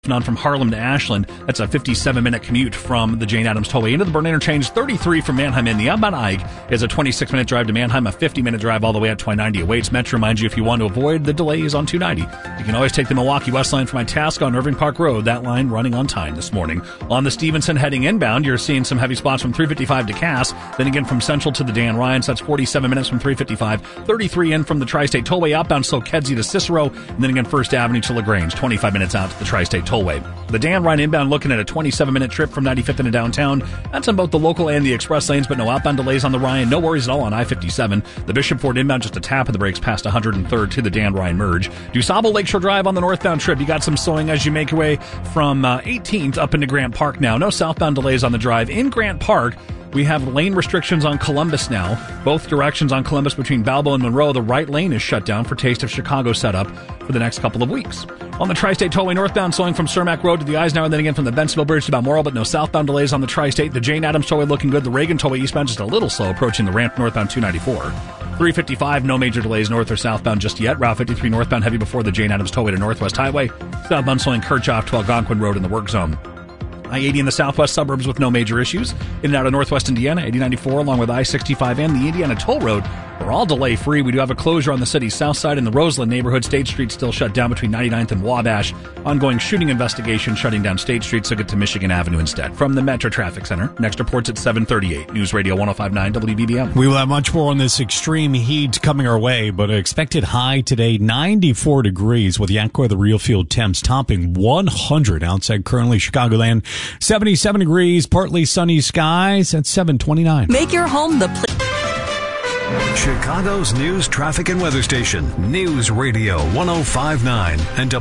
On from Harlem to Ashland. That's a 57-minute commute from the Jane Addams Tollway into the Byrne Interchange. 33 from Manheim in. The outbound Ike is a 26-minute drive to Manheim, a 50-minute drive all the way at 290 awaits. Metro reminds you, if you want to avoid the delays on 290, you can always take the Milwaukee West line from Itasca on Irving Park Road. That line running on time this morning. On the Stevenson heading inbound, you're seeing some heavy spots from 355 to Cass. Then again from Central to the Dan Ryan. So that's 47 minutes from 355. 33 in from the Tri-State Tollway outbound, so Kedzie to Cicero. And then again First Avenue to LaGrange. 25 minutes out to the Tri-State Tollway. The Dan Ryan inbound looking at a 27-minute trip from 95th into downtown. That's on both the local and the express lanes, but no outbound delays on the Ryan. No worries at all on I-57. The Bishop Ford inbound, just a tap of the brakes past 103rd to the Dan Ryan merge. DuSable Lakeshore Drive on the northbound trip. You got some slowing as you make your way from 18th up into Grant Park now. No southbound delays on the drive. In Grant Park, we have lane restrictions on Columbus now. Both directions on Columbus between Balboa and Monroe. The right lane is shut down for Taste of Chicago setup for the next couple of weeks. On the Tri-State Tollway northbound, slowing from Cermak Road to the Eisenhower, and then again from the Bensenville Bridge to Balmoral, but no southbound delays on the Tri-State. The Jane Addams Tollway looking good. The Reagan Tollway eastbound just a little slow, approaching the ramp northbound 294. 355, no major delays north or southbound just yet. Route 53 northbound heavy before the Jane Addams Tollway to Northwest Highway. Southbound slowing Kirchhoff to Algonquin Road in the work zone. I-80 in the southwest suburbs with no major issues. In and out of northwest Indiana, 8094 along with I-65 and the Indiana Toll Road are all delay-free. We do have a closure on the city's south side in the Roseland neighborhood. State Street still shut down between 99th and Wabash. Ongoing shooting investigation shutting down State Street, so get to Michigan Avenue instead. From the Metro Traffic Center, next reports at 7:38. News Radio 105.9 WBBM. We will have much more on this extreme heat coming our way, but expected high today, 94 degrees with the AccuWeather Real Field temps topping 100 outside currently Chicagoland. 77 degrees, partly sunny skies at 7:29. Make your home the Chicago's news, traffic, and weather station. News Radio 105.9 and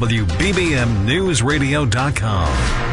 WBBMNewsRadio.com.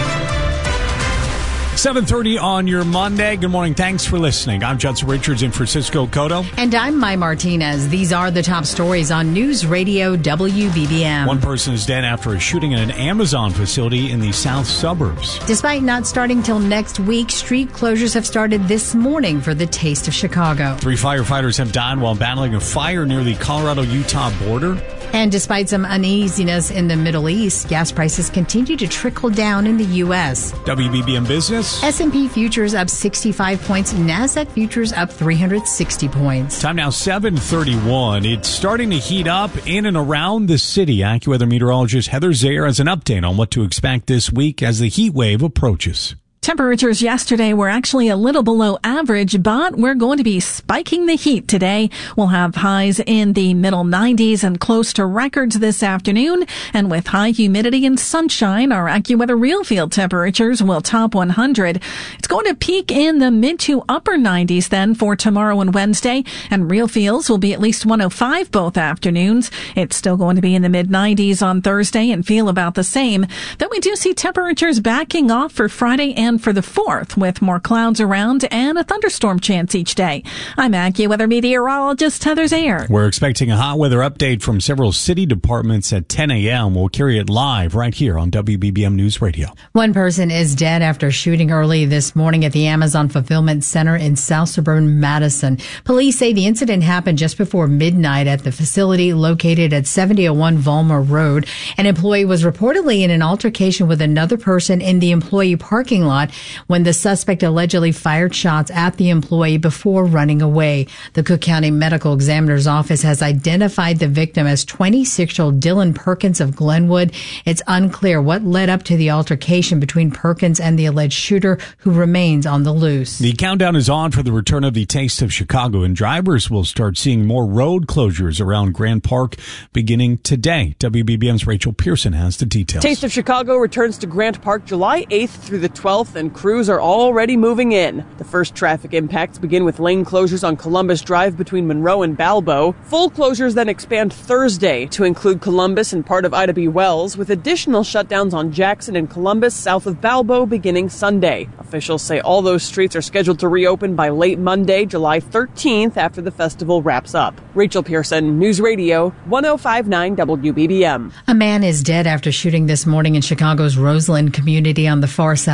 7:30 on your Monday. Good morning. Thanks for listening. I'm Judson Richards in for Cisco Cotto. And I'm Mai Martinez. These are the top stories on News Radio WBBM. One person is dead after a shooting at an Amazon facility in the south suburbs. Despite not starting till next week, street closures have started this morning for the Taste of Chicago. 3 firefighters have died while battling a fire near the Colorado-Utah border. And despite some uneasiness in the Middle East, gas prices continue to trickle down in the U.S. WBBM Business. S&P futures up 65 points. NASDAQ futures up 360 points. Time now 7:31. It's starting to heat up in and around the city. AccuWeather meteorologist Heather Zayer has an update on what to expect this week as the heat wave approaches. Temperatures yesterday were actually a little below average, but we're going to be spiking the heat today. We'll have highs in the middle 90s and close to records this afternoon. And with high humidity and sunshine, our AccuWeather Real Field temperatures will top 100. It's going to peak in the mid to upper 90s then for tomorrow and Wednesday. And Real Fields will be at least 105 both afternoons. It's still going to be in the mid 90s on Thursday and feel about the same. Then we do see temperatures backing off for Friday and for the 4th, with more clouds around and a thunderstorm chance each day. I'm AccuWeather meteorologist Heather Zayer. We're expecting a hot weather update from several city departments at 10 a.m. We'll carry it live right here on WBBM News Radio. One person is dead after shooting early this morning at the Amazon Fulfillment Center in South Suburban Madison. Police say the incident happened just before midnight at the facility located at 7001 Vollmer Road. An employee was reportedly in an altercation with another person in the employee parking lot when the suspect allegedly fired shots at the employee before running away. The Cook County Medical Examiner's Office has identified the victim as 26-year-old Dylan Perkins of Glenwood. It's unclear what led up to the altercation between Perkins and the alleged shooter, who remains on the loose. The countdown is on for the return of the Taste of Chicago, and drivers will start seeing more road closures around Grant Park beginning today. WBBM's Rachel Pearson has the details. Taste of Chicago returns to Grant Park July 8th through the 12th, and crews are already moving in. The first traffic impacts begin with lane closures on Columbus Drive between Monroe and Balboa. Full closures then expand Thursday to include Columbus and part of Ida B. Wells, with additional shutdowns on Jackson and Columbus south of Balboa beginning Sunday. Officials say all those streets are scheduled to reopen by late Monday, July 13th, after the festival wraps up. Rachel Pearson, News Radio 105.9 WBBM. A man is dead after shooting this morning in Chicago's Roseland community on the far south side.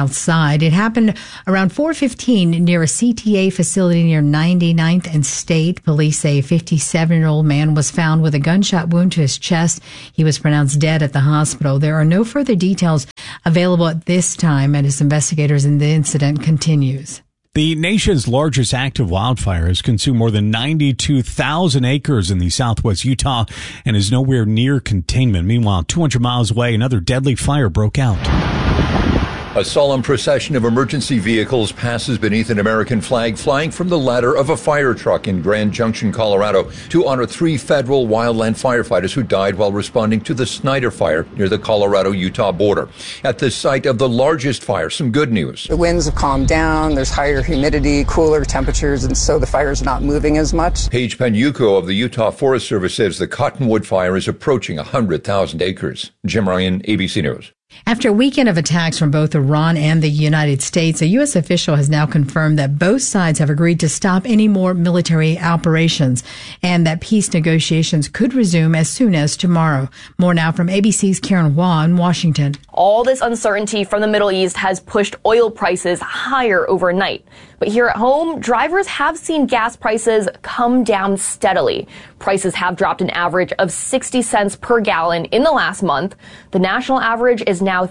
died. It happened around 4:15 near a CTA facility near 99th and State. Police say a 57-year-old man was found with a gunshot wound to his chest. He was pronounced dead at the hospital. There are no further details available at this time as investigators in the incident continues. The nation's largest active wildfire has consumed more than 92,000 acres in the southwest Utah and is nowhere near containment. Meanwhile, 200 miles away, another deadly fire broke out. A solemn procession of emergency vehicles passes beneath an American flag flying from the ladder of a fire truck in Grand Junction, Colorado, to honor 3 federal wildland firefighters who died while responding to the Snyder Fire near the Colorado-Utah border. At the site of the largest fire, some good news. The winds have calmed down, there's higher humidity, cooler temperatures, and so the fire's not moving as much. Paige Penuco of the Utah Forest Service says the Cottonwood Fire is approaching 100,000 acres. Jim Ryan, ABC News. After a weekend of attacks from both Iran and the United States, a U.S. official has now confirmed that both sides have agreed to stop any more military operations and that peace negotiations could resume as soon as tomorrow. More now from ABC's Karen Hua in Washington. All this uncertainty from the Middle East has pushed oil prices higher overnight. But here at home, drivers have seen gas prices come down steadily. Prices have dropped an average of 60 cents per gallon in the last month. The national average is now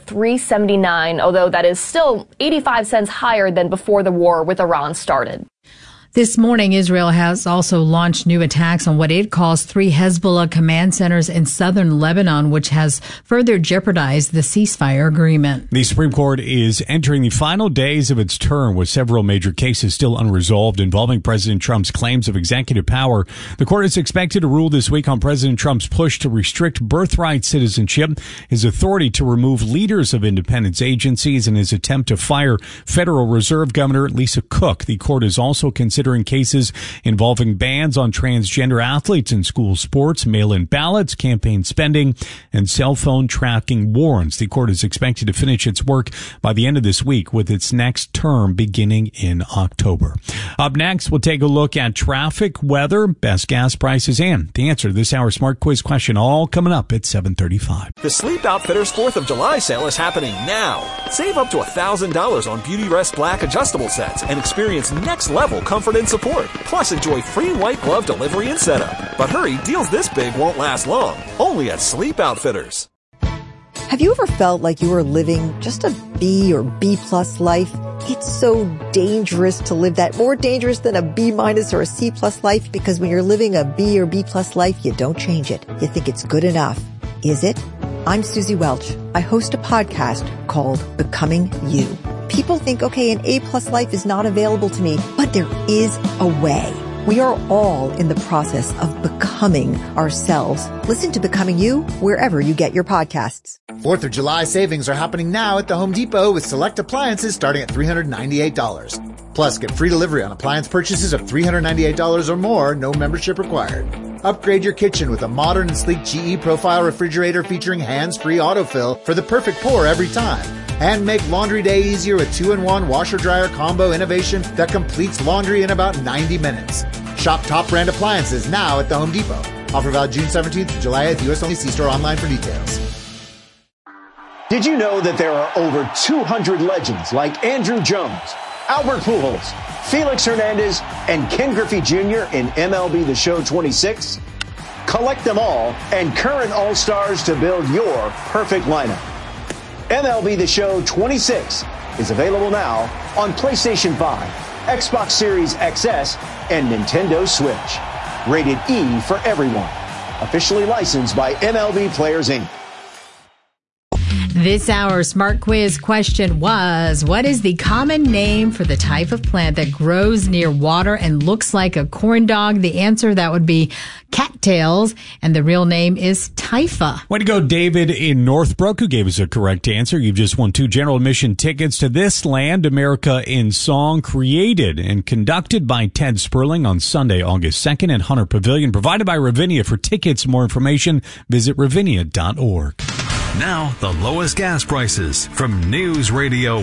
$3.79, although that is still 85 cents higher than before the war with Iran started. This morning, Israel has also launched new attacks on what it calls 3 Hezbollah command centers in southern Lebanon, which has further jeopardized the ceasefire agreement. The Supreme Court is entering the final days of its term with several major cases still unresolved involving President Trump's claims of executive power. The court is expected to rule this week on President Trump's push to restrict birthright citizenship, his authority to remove leaders of independence agencies, and his attempt to fire Federal Reserve Governor Lisa Cook. The court is also considering cases involving bans on transgender athletes in school sports, mail-in ballots, campaign spending, and cell phone tracking warrants. The court is expected to finish its work by the end of this week, with its next term beginning in October. Up next, we'll take a look at traffic, weather, best gas prices, and the answer to this hour's Smart Quiz question, all coming up at 7:35. The Sleep Outfitters 4th of July sale is happening now. Save up to $1,000 on Beauty Rest Black adjustable sets and experience next-level comfort and support. Plus, enjoy free white glove delivery and setup. But hurry, deals this big won't last long. Only at Sleep Outfitters. Have you ever felt like you were living just a B or B plus life? It's so dangerous to live that, more dangerous than a B minus or a C plus life, because when you're living a B or B plus life, you don't change it. You think it's good enough. Is it? I'm Susie Welch. I host a podcast called Becoming You. People think, okay, an A-plus life is not available to me, but there is a way. We are all in the process of becoming ourselves. Listen to Becoming You wherever you get your podcasts. 4th of July savings are happening now at the Home Depot with select appliances starting at $398. Plus, get free delivery on appliance purchases of $398 or more, no membership required. Upgrade your kitchen with a modern and sleek GE Profile refrigerator featuring hands-free autofill for the perfect pour every time. And make laundry day easier with 2-in-1 washer-dryer combo innovation that completes laundry in about 90 minutes. Shop top brand appliances now at the Home Depot. Offer valid June 17th to July 8th. U.S. only. See store online for details. Did you know that there are over 200 legends like Andrew Jones, Albert Pujols, Felix Hernandez, and Ken Griffey Jr. in MLB The Show 26? Collect them all and current All-Stars to build your perfect lineup. MLB The Show 26 is available now on PlayStation 5, Xbox Series XS, and Nintendo Switch. Rated E for everyone. Officially licensed by MLB Players, Inc. This hour's Smart Quiz question was, what is the common name for the type of plant that grows near water and looks like a corn dog? The answer, that would be cattails, and the real name is typha. Way to go, David in Northbrook, who gave us a correct answer. You've just won 2 general admission tickets to This Land, America in Song, created and conducted by Ted Sperling on Sunday, August 2nd at Hunter Pavilion, provided by Ravinia. For tickets, more information, visit ravinia.org. Now, the lowest gas prices from News Radio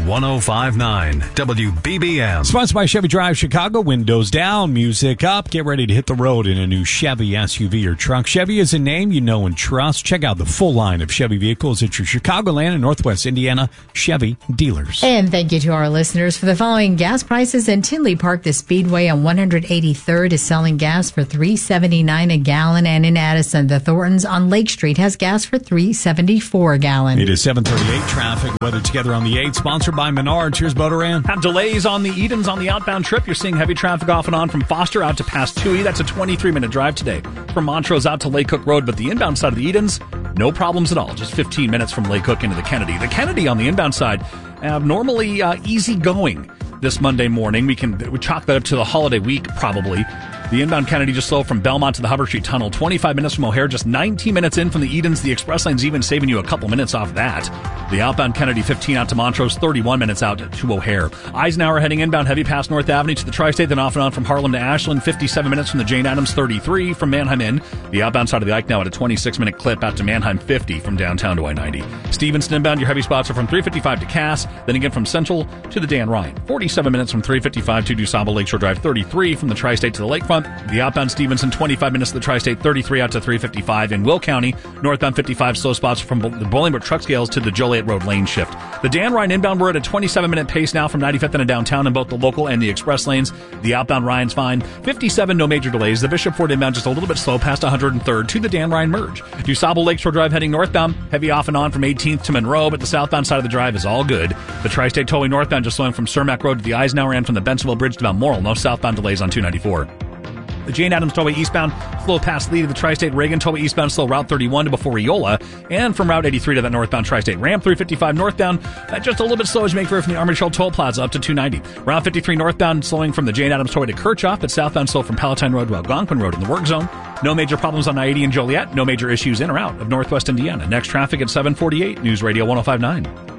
105.9 WBBM. Sponsored by Chevy Drive Chicago. Windows down, music up. Get ready to hit the road in a new Chevy SUV or truck. Chevy is a name you know and trust. Check out the full line of Chevy vehicles at your Chicagoland and Northwest Indiana Chevy dealers. And thank you to our listeners for the following gas prices. In Tinley Park, the Speedway on 183rd is selling gas for $3.79 a gallon. And in Addison, the Thorntons on Lake Street has gas for $3.74 a gallon. It is 7:38 traffic. Weather together on the 8th, sponsored by Menards. Here's Bodoran. Have delays on the Edens on the outbound trip. You're seeing heavy traffic off and on from Foster out to past Toohey. That's a 23-minute drive today. From Montrose out to Lake Cook Road, but the inbound side of the Edens, no problems at all. Just 15 minutes from Lake Cook into the Kennedy. The Kennedy on the inbound side, normally easy going this Monday morning. We chalk that up to the holiday week probably. The inbound Kennedy just slow from Belmont to the Hubbard Street Tunnel. 25 minutes from O'Hare, just 19 minutes in from the Edens. The express lane's even saving you a couple minutes off that. The outbound Kennedy 15 out to Montrose, 31 minutes out to O'Hare. Eisenhower heading inbound heavy past North Avenue to the Tri-State, then off and on from Harlem to Ashland. 57 minutes from the Jane Addams, 33 from Manheim in. The outbound side of the Ike now at a 26-minute clip out to Manheim, 50 from downtown to I-90. Stevenson inbound, your heavy spots are from 355 to Cass, then again from Central to the Dan Ryan. 47 minutes from 355 to DuSable Lakeshore Drive, 33 from the Tri-State to the Lakefront. The outbound Stevenson, 25 minutes to the Tri-State, 33 out to 355 in Will County. Northbound 55 slow spots from the Bolingbrook truck scales to the Joliet Road lane shift. The Dan Ryan inbound, we're at a 27-minute pace now from 95th into downtown in both the local and the express lanes. The outbound Ryan's fine. 57, no major delays. The Bishop Ford inbound just a little bit slow past 103rd to the Dan Ryan merge. DuSable Lakeshore Drive heading northbound, heavy off and on from 18th to Monroe, but the southbound side of the drive is all good. The Tri-State towing northbound just slowing from Cermak Road to the Eisenhower and from the Bensenville Bridge to Balmoral. No southbound delays on 294. The Jane Addams Tollway eastbound, slow past Lee to the Tri-State. Reagan Tollway eastbound, slow Route 31 to before Eola. And from Route 83 to that northbound Tri-State ramp, 355 northbound. Just a little bit slow as you make for from the Armory Trail Toll Plaza up to 290. Route 53 northbound, slowing from the Jane Addams Tollway to Kirchhoff, but southbound slow from Palatine Road to Algonquin Road in the work zone. No major problems on I-80 and Joliet. No major issues in or out of Northwest Indiana. Next traffic at 7:48. News Radio 105.9.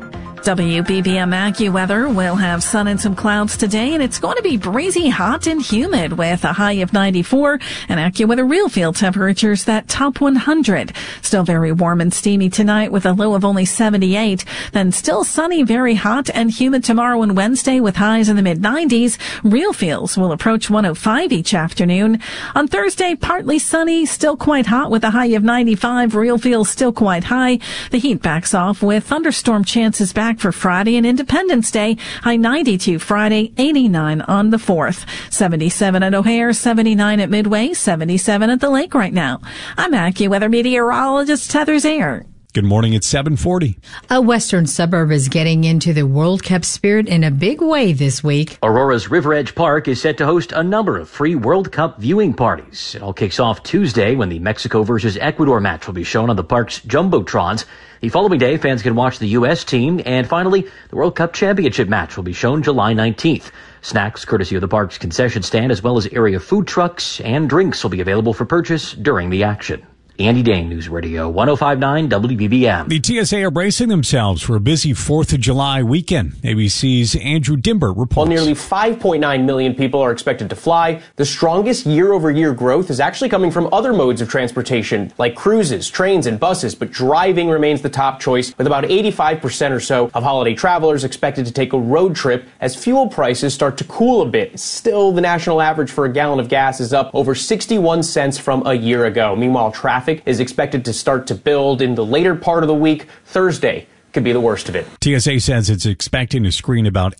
WBBM AccuWeather will have sun and some clouds today, and it's going to be breezy, hot, and humid with a high of 94, and AccuWeather real field temperatures that top 100. Still very warm and steamy tonight with a low of only 78. Then still sunny, very hot, and humid tomorrow and Wednesday with highs in the mid-90s. Real fields will approach 105 each afternoon. On Thursday, partly sunny, still quite hot with a high of 95. Real fields still quite high. The heat backs off with thunderstorm chances back for Friday and Independence Day. High 92 Friday, 89 on the 4th. 77 at O'Hare, 79 at Midway, 77 at the lake right now. I'm AccuWeather meteorologist Heather Zayer. Good morning, it's 7:40. A western suburb is getting into the World Cup spirit in a big way this week. Aurora's River Edge Park is set to host a number of free World Cup viewing parties. It all kicks off Tuesday when the Mexico versus Ecuador match will be shown on the park's Jumbotrons. The following day, fans can watch the U.S. team, and finally, the World Cup Championship match will be shown July 19th. Snacks, courtesy of the park's concession stand, as well as area food trucks and drinks will be available for purchase during the action. Andy Dane, News Radio 105.9 WBBM. The TSA are bracing themselves for a busy 4th of July weekend. ABC's Andrew Dimber reports. While nearly 5.9 million people are expected to fly, the strongest year-over-year growth is actually coming from other modes of transportation, like cruises, trains, and buses, but driving remains the top choice, with about 85% or so of holiday travelers expected to take a road trip as fuel prices start to cool a bit. Still, the national average for a gallon of gas is up over 61 cents from a year ago. Meanwhile, traffic is expected to start to build in the later part of the week. Thursday could be the worst of it. TSA says it's expecting to screen about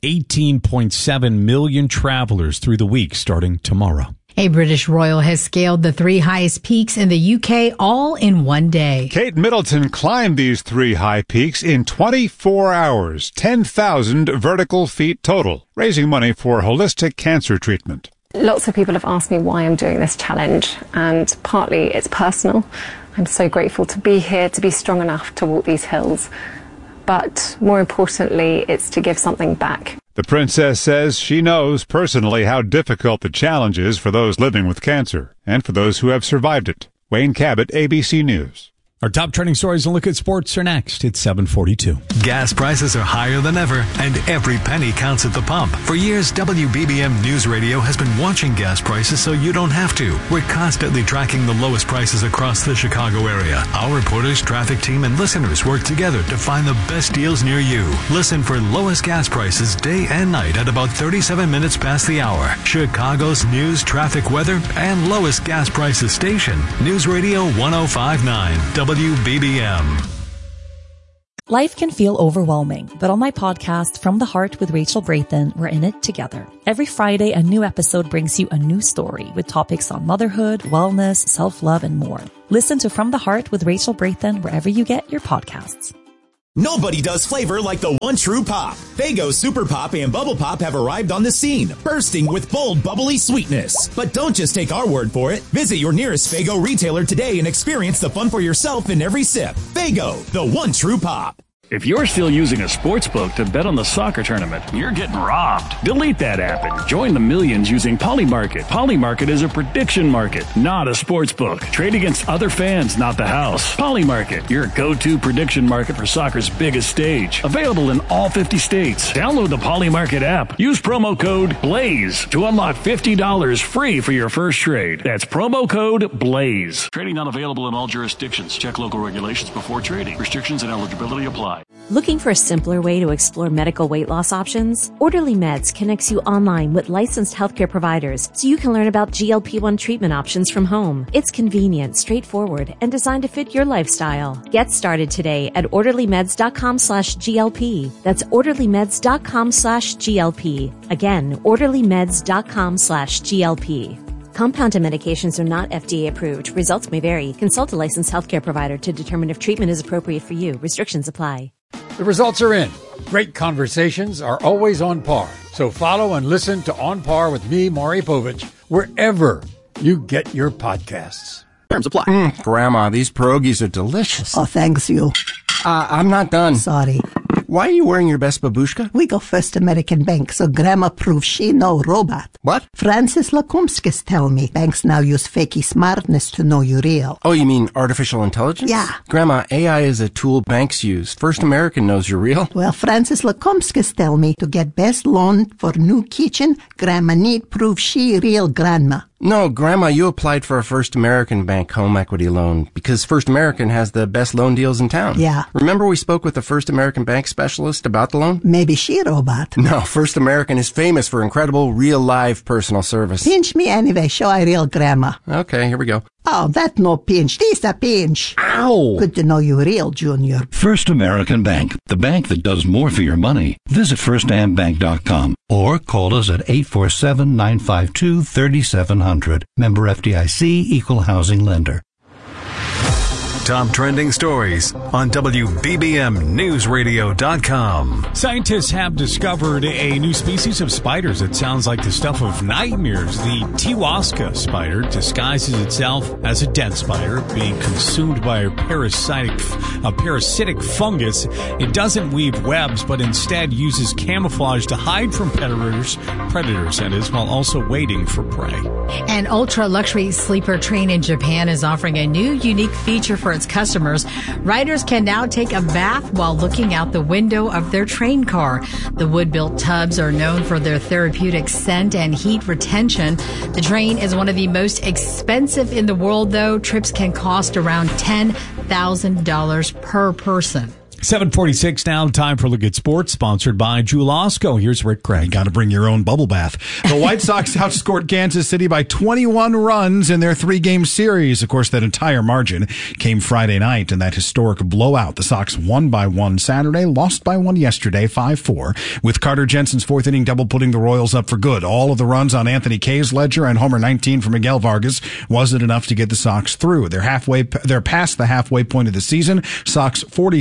18.7 million travelers through the week starting tomorrow. A British royal has scaled the 3 highest peaks in the UK all in one day. Kate Middleton climbed these 3 high peaks in 24 hours, 10,000 vertical feet total, raising money for holistic cancer treatment. Lots of people have asked me why I'm doing this challenge, and partly it's personal. I'm so grateful to be here, to be strong enough to walk these hills. But more importantly, it's to give something back. The princess says she knows personally how difficult the challenge is for those living with cancer and for those who have survived it. Wayne Cabot, ABC News. Our top trending stories and look at sports are next. It's 7:42. Gas prices are higher than ever, and every penny counts at the pump. For years, WBBM News Radio has been watching gas prices so you don't have to. We're constantly tracking the lowest prices across the Chicago area. Our reporters, traffic team, and listeners work together to find the best deals near you. Listen for lowest gas prices day and night at about 37 minutes past the hour. Chicago's news, traffic, weather, and lowest gas prices station. News Radio 105.9 WBBM. Life can feel overwhelming, but on my podcast, From the Heart with Rachel Brathen, we're in it together. Every Friday, a new episode brings you a new story with topics on motherhood, wellness, self-love, and more. Listen to From the Heart with Rachel Brathen wherever you get your podcasts. Nobody does flavor like the one true pop. Faygo Super Pop and Bubble Pop have arrived on the scene, bursting with bold, bubbly sweetness. But don't just take our word for it. Visit your nearest Faygo retailer today and experience the fun for yourself in every sip. Faygo, the one true pop. If you're still using a sportsbook to bet on the soccer tournament, you're getting robbed. Delete that app and join the millions using Polymarket. Polymarket is a prediction market, not a sportsbook. Trade against other fans, not the house. Polymarket, your go-to prediction market for soccer's biggest stage. Available in all 50 states. Download the Polymarket app. Use promo code BLAZE to unlock $50 free for your first trade. That's promo code BLAZE. Trading not available in all jurisdictions. Check local regulations before trading. Restrictions and eligibility apply. Looking for a simpler way to explore medical weight loss options? Orderly Meds connects you online with licensed healthcare providers so you can learn about GLP-1 treatment options from home. It's convenient, straightforward, and designed to fit your lifestyle. Get started today at orderlymeds.com/GLP. That's orderlymeds.com/GLP. Again, orderlymeds.com/GLP. Compounded medications are not FDA approved. Results may vary. Consult a licensed healthcare provider to determine if treatment is appropriate for you. Restrictions apply. The results are in. Great conversations are always on par. So follow and listen to On Par with me, Maury Povich, wherever you get your podcasts. Terms apply. Grandma, these pierogies are delicious. Oh, thanks you. I'm not done. Sorry. Why are you wearing your best babushka? We go First American Bank, so Grandma proves she no robot. What? Francis Lakumskis tell me banks now use fakey smartness to know you real. Oh, you mean artificial intelligence? Yeah. Grandma, AI is a tool banks use. First American knows you're real. Well, Francis Lakumskis tell me to get best loan for new kitchen, Grandma need prove she real grandma. No, Grandma, you applied for a First American Bank home equity loan because First American has the best loan deals in town. Yeah. Remember we spoke with the First American Bank specialist about the loan? Maybe she robot. No, First American is famous for incredible real live personal service. Pinch me anyway, show I real grandma. Okay, here we go. Oh, that no pinch. This a pinch. Ow! Good to know you real, Junior. First American Bank, the bank that does more for your money. Visit firstambank.com or call us at 847-952-3700. Member FDIC, Equal Housing Lender. Top trending stories on WBBMNewsRadio.com. Scientists have discovered a new species of spiders that sounds like the stuff of nightmares. The Tiwasca spider disguises itself as a dead spider, being consumed by a parasitic fungus. It doesn't weave webs, but instead uses camouflage to hide from predators, that is, while also waiting for prey. An ultra-luxury sleeper train in Japan is offering a new, unique feature for its customers. Riders can now take a bath while looking out the window of their train car. The wood-built tubs are known for their therapeutic scent and heat retention. The train is one of the most expensive in the world, though. Trips can cost around $10,000 per person. 7:46 now. Time for a look at sports, sponsored by Jewel Osco. Here's Rick Craig. Got to bring your own bubble bath. The White Sox outscored Kansas City by 21 runs in their 3-game series. Of course, that entire margin came Friday night in that historic blowout. The Sox won by 1 Saturday, lost by 1 yesterday, 5-4, with Carter Jensen's 4th inning double putting the Royals up for good. All of the runs on Anthony Kay's ledger and homer 19 for Miguel Vargas wasn't enough to get the Sox through. They're past the halfway point of the season. Sox 43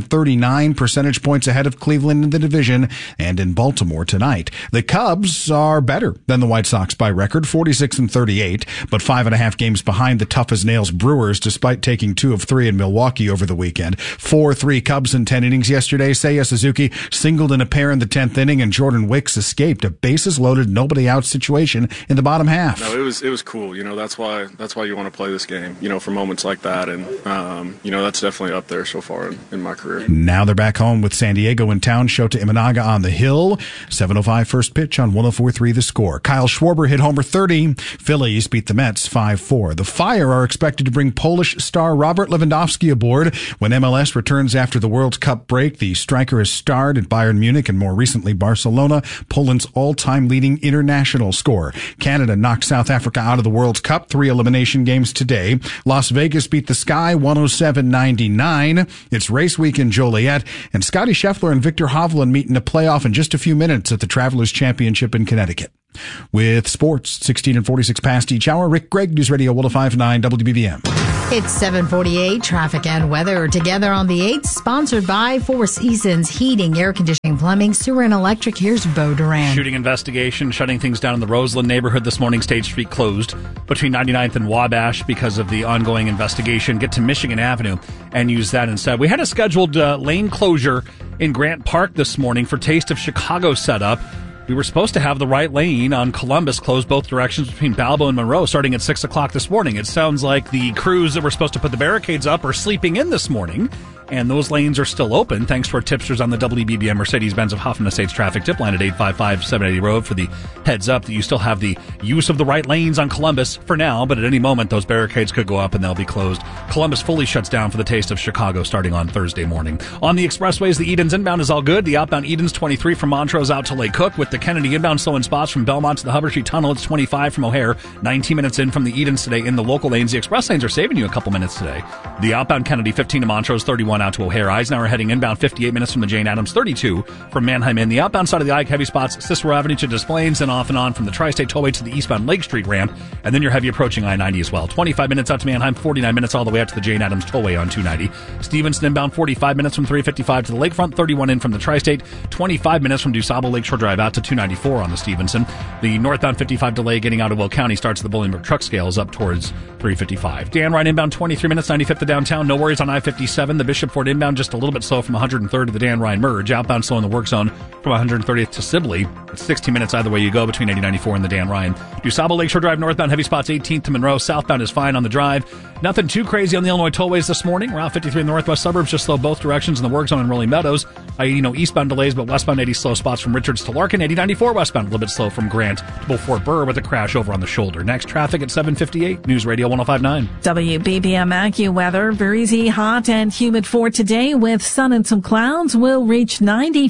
39 percentage points ahead of Cleveland in the division and in Baltimore tonight. The Cubs are better than the White Sox by record, 46-38, but 5.5 games behind the tough-as-nails Brewers, despite taking 2 of 3 in Milwaukee over the weekend. 4-3 Cubs in 10 innings yesterday. Seiya Suzuki singled in a pair in the 10th inning, and Jordan Wicks escaped a bases-loaded, nobody-out situation in the bottom half. No, it was cool. That's why you want to play this game, for moments like that. And, that's definitely up there so far in my career. Now they're back home with San Diego in town. Shota Imanaga on the hill. 7:05 first pitch on 104.3 The Score. Kyle Schwarber hit homer 30. Phillies beat the Mets 5-4. The Fire are expected to bring Polish star Robert Lewandowski aboard when MLS returns after the World Cup break. The striker has starred at Bayern Munich and more recently Barcelona, Poland's all-time leading international scorer. Canada knocked South Africa out of the World Cup. 3 elimination games today. Las Vegas beat the Sky 107-99. It's race week in Joliet, and Scotty Scheffler and Victor Hovland meet in a playoff in just a few minutes at the Travelers Championship in Connecticut. With sports, 16:46 past each hour, Rick Gregg, News Radio 105.9 WBBM. It's 7:48, traffic and weather together on the 8th, sponsored by Four Seasons Heating, Air Conditioning, Plumbing, Sewer, and Electric. Here's Bo Duran. Shooting investigation, shutting things down in the Roseland neighborhood this morning. State Street closed between 99th and Wabash because of the ongoing investigation. Get to Michigan Avenue and use that instead. We had a scheduled lane closure in Grant Park this morning for Taste of Chicago setup. We were supposed to have the right lane on Columbus closed both directions between Balboa and Monroe starting at 6 o'clock this morning. It sounds like the crews that were supposed to put the barricades up are sleeping in this morning, and those lanes are still open thanks to our tipsters on the WBBM Mercedes-Benz of Hoffman Estates traffic tip line at 855-780 Road for the heads up that you still have the use of the right lanes on Columbus for now, but at any moment those barricades could go up and they'll be closed. Columbus fully shuts down for the Taste of Chicago starting on Thursday morning. On the expressways, the Edens inbound is all good. The outbound Edens 23 from Montrose out to Lake Cook, with the Kennedy inbound slow in spots from Belmont to the Hubbard Street Tunnel. It's 25 from O'Hare. 19 minutes in from the Edens today in the local lanes. The express lanes are saving you a couple minutes today. The outbound Kennedy 15 to Montrose, 31 out to O'Hare. Eisenhower heading inbound 58 minutes from the Jane Addams, 32 from Manheim in. The outbound side of the Ike heavy spots, Cicero Avenue to Des Plaines, and off and on from the Tri-State Tollway to the eastbound Lake Street ramp, and then you're heavy approaching I-90 as well. 25 minutes out to Manheim, 49 minutes all the way out to the Jane Addams Tollway on 290. Stevenson inbound 45 minutes from 355 to the Lakefront, 31 in from the Tri-State, 25 minutes from DuSable Lakeshore Drive out to 294 on the Stevenson. The northbound 55 delay getting out of Will County starts at the Bolingbrook truck scales up towards 355. Dan Ryan inbound 23 minutes, 95th to downtown. No worries on I-57. The Bishop Ford inbound just a little bit slow from 103rd to the Dan Ryan merge. Outbound slow in the work zone from 130th to Sibley. It's 16 minutes either way you go between 8094 and the Dan Ryan. DuSable Lakeshore Drive northbound heavy spots 18th to Monroe. Southbound is fine on the drive. Nothing too crazy on the Illinois tollways this morning. Route 53 in the northwest suburbs just slow both directions in the work zone in Rolling Meadows. Eastbound delays, but westbound 80 slow spots from Richards to Larkin. 8094 westbound a little bit slow from Grant to Beaufort Burr with a crash over on the shoulder. Next traffic at 7:58. News Radio 105.9. WBBM AccuWeather. Breezy, hot, and humid for today with sun and some clouds. Will reach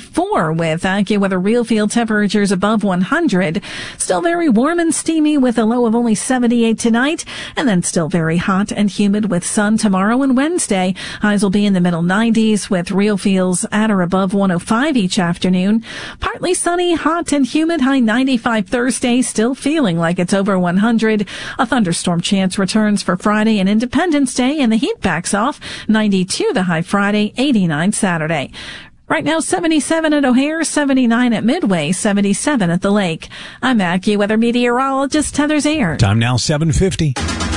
94 with AccuWeather real field temperatures above 100. Still very warm and steamy with a low of only 78 tonight, and then still very hot and humid with sun tomorrow and Wednesday. Highs will be in the middle 90s with real feels at or above 105 each afternoon. Partly sunny, hot and humid, high 95 Thursday, still feeling like it's over 100. A thunderstorm chance returns for Friday and Independence Day, and the heat backs off. 92 the high Friday, 89 Saturday. Right now, 77 at O'Hare, 79 at Midway, 77 at the lake. I'm AccuWeather meteorologist Heather Zayer. Time now 7:50.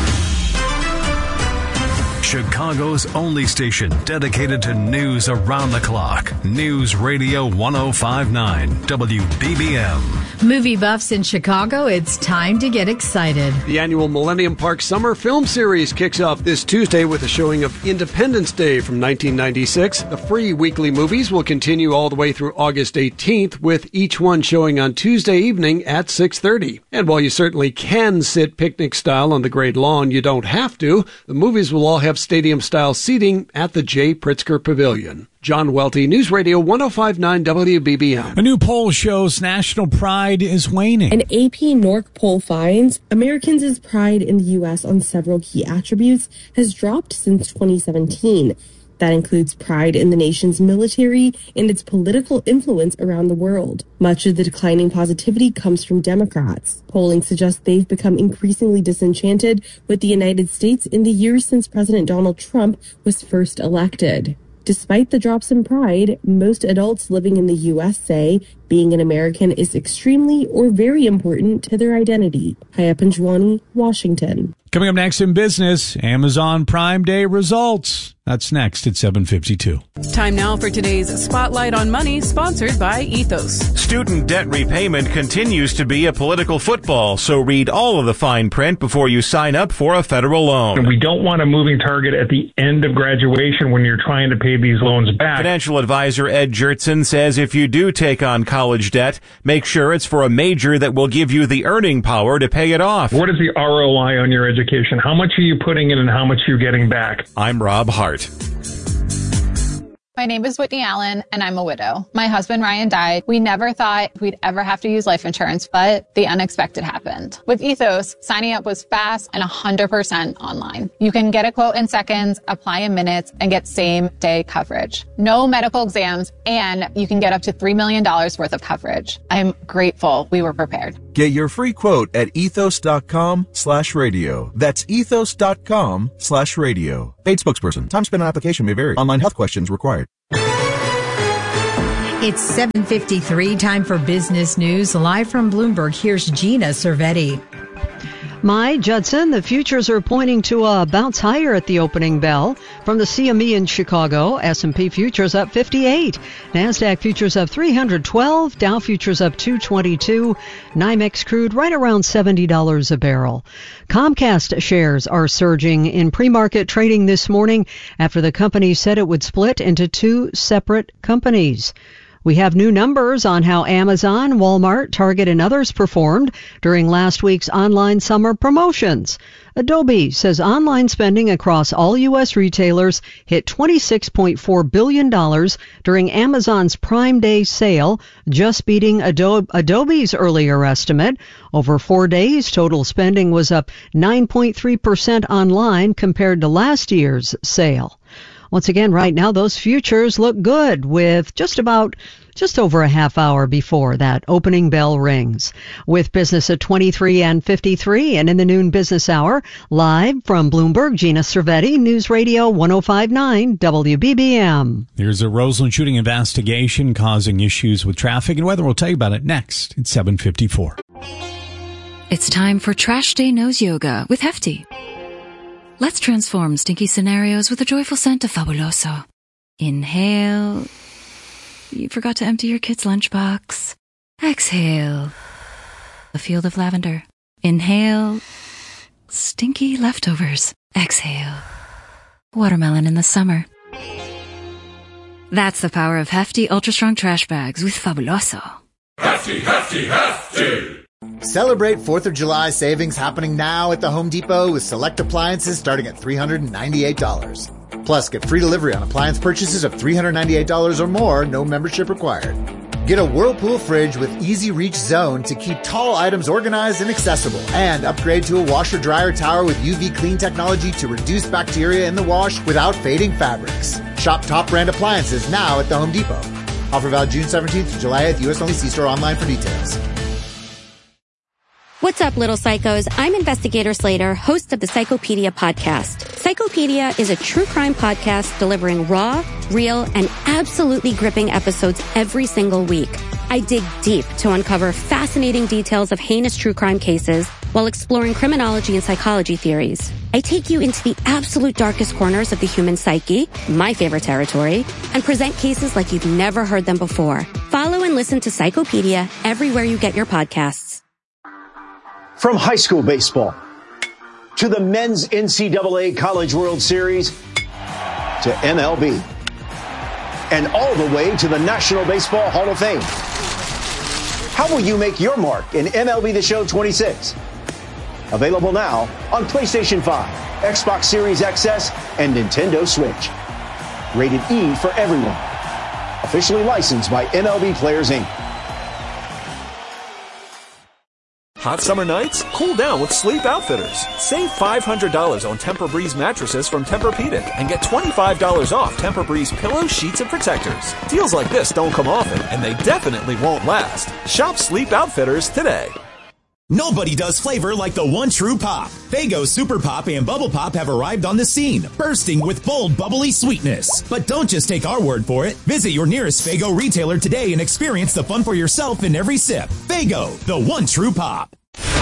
Chicago's only station dedicated to news around the clock. News Radio 105.9 WBBM. Movie buffs in Chicago, it's time to get excited. The annual Millennium Park Summer Film Series kicks off this Tuesday with a showing of Independence Day from 1996. The free weekly movies will continue all the way through August 18th, with each one showing on Tuesday evening at 6:30. And while you certainly can sit picnic style on the Great Lawn, you don't have to. The movies will all have stadium-style seating at the J. Pritzker Pavilion. John Welty, News Radio 105.9 WBBM. A new poll shows national pride is waning. An AP NORC poll finds Americans' pride in the U.S. on several key attributes has dropped since 2017. That includes pride in the nation's military and its political influence around the world. Much of the declining positivity comes from Democrats. Polling suggests they've become increasingly disenchanted with the United States in the years since President Donald Trump was first elected. Despite the drops in pride, most adults living in the U.S. say being an American is extremely or very important to their identity. Haya Panjwani, Washington. Coming up next in business, Amazon Prime Day results. That's next at 7:52. Time now for today's Spotlight on Money, sponsored by Ethos. Student debt repayment continues to be a political football, so read all of the fine print before you sign up for a federal loan. We don't want a moving target at the end of graduation when you're trying to pay these loans back. Financial advisor Ed Jertson says if you do take on college debt, make sure it's for a major that will give you the earning power to pay it off. What is the ROI on your education? How much are you putting in and how much are you getting back? I'm Rob Hart. My name is Whitney Allen, and I'm a widow. My husband, Ryan, died. We never thought we'd ever have to use life insurance, but the unexpected happened. With Ethos, signing up was fast and 100% online. You can get a quote in seconds, apply in minutes, and get same-day coverage. No medical exams, and you can get up to $3 million worth of coverage. I'm grateful we were prepared. Get your free quote at ethos.com/radio. That's ethos.com/radio. Paid spokesperson. Time spent on application may vary. Online health questions required. It's 7:53, time for business news. Live from Bloomberg, here's Gina Cervetti. My Judson, the futures are pointing to a bounce higher at the opening bell. From the CME in Chicago, S&P futures up 58. NASDAQ futures up 312. Dow futures up 222. NYMEX crude right around $70 a barrel. Comcast shares are surging in pre-market trading this morning after the company said it would split into two separate companies. We have new numbers on how Amazon, Walmart, Target, and others performed during last week's online summer promotions. Adobe says online spending across all U.S. retailers hit $26.4 billion during Amazon's Prime Day sale, just beating Adobe's earlier estimate. Over 4 days, total spending was up 9.3% online compared to last year's sale. Once again, right now, those futures look good with just over a half hour before that opening bell rings. With business at 23 and 53 and in the noon business hour, live from Bloomberg, Gina Cervetti, News Radio 105.9 WBBM. There's a Roseland shooting investigation causing issues with traffic and weather. We'll tell you about it next at 7:54. It's time for Trash Day Nose Yoga with Hefty. Let's transform stinky scenarios with a joyful scent of Fabuloso. Inhale. You forgot to empty your kid's lunchbox. Exhale. A field of lavender. Inhale. Stinky leftovers. Exhale. Watermelon in the summer. That's the power of Hefty Ultra Strong Trash Bags with Fabuloso. Hefty, Hefty, Hefty! Celebrate 4th of July savings happening now at the Home Depot with select appliances starting at $398. Plus, get free delivery on appliance purchases of $398 or more, no membership required. Get a Whirlpool fridge with Easy Reach Zone to keep tall items organized and accessible. And upgrade to a washer-dryer tower with UV clean technology to reduce bacteria in the wash without fading fabrics. Shop top brand appliances now at the Home Depot. Offer valid June 17th to July 8th. U.S. only. See store online for details. What's up, little psychos? I'm Investigator Slater, host of the Psychopedia podcast. Psychopedia is a true crime podcast delivering raw, real, and absolutely gripping episodes every single week. I dig deep to uncover fascinating details of heinous true crime cases while exploring criminology and psychology theories. I take you into the absolute darkest corners of the human psyche, my favorite territory, and present cases like you've never heard them before. Follow and listen to Psychopedia everywhere you get your podcasts. From high school baseball to the men's NCAA College World Series to MLB and all the way to the National Baseball Hall of Fame. How will you make your mark in MLB The Show 26? Available now on PlayStation 5, Xbox Series XS, and Nintendo Switch. Rated E for everyone. Officially licensed by MLB Players Inc. Hot summer nights? Cool down with Sleep Outfitters. Save $500 on Tempur-Breeze mattresses from Tempur-Pedic and get $25 off Tempur-Breeze pillows, sheets, and protectors. Deals like this don't come often, and they definitely won't last. Shop Sleep Outfitters today. Nobody does flavor like the one true pop. Faygo Super Pop and Bubble Pop have arrived on the scene, bursting with bold, bubbly sweetness. But don't just take our word for it. Visit your nearest Faygo retailer today and experience the fun for yourself in every sip. Faygo, the one true pop.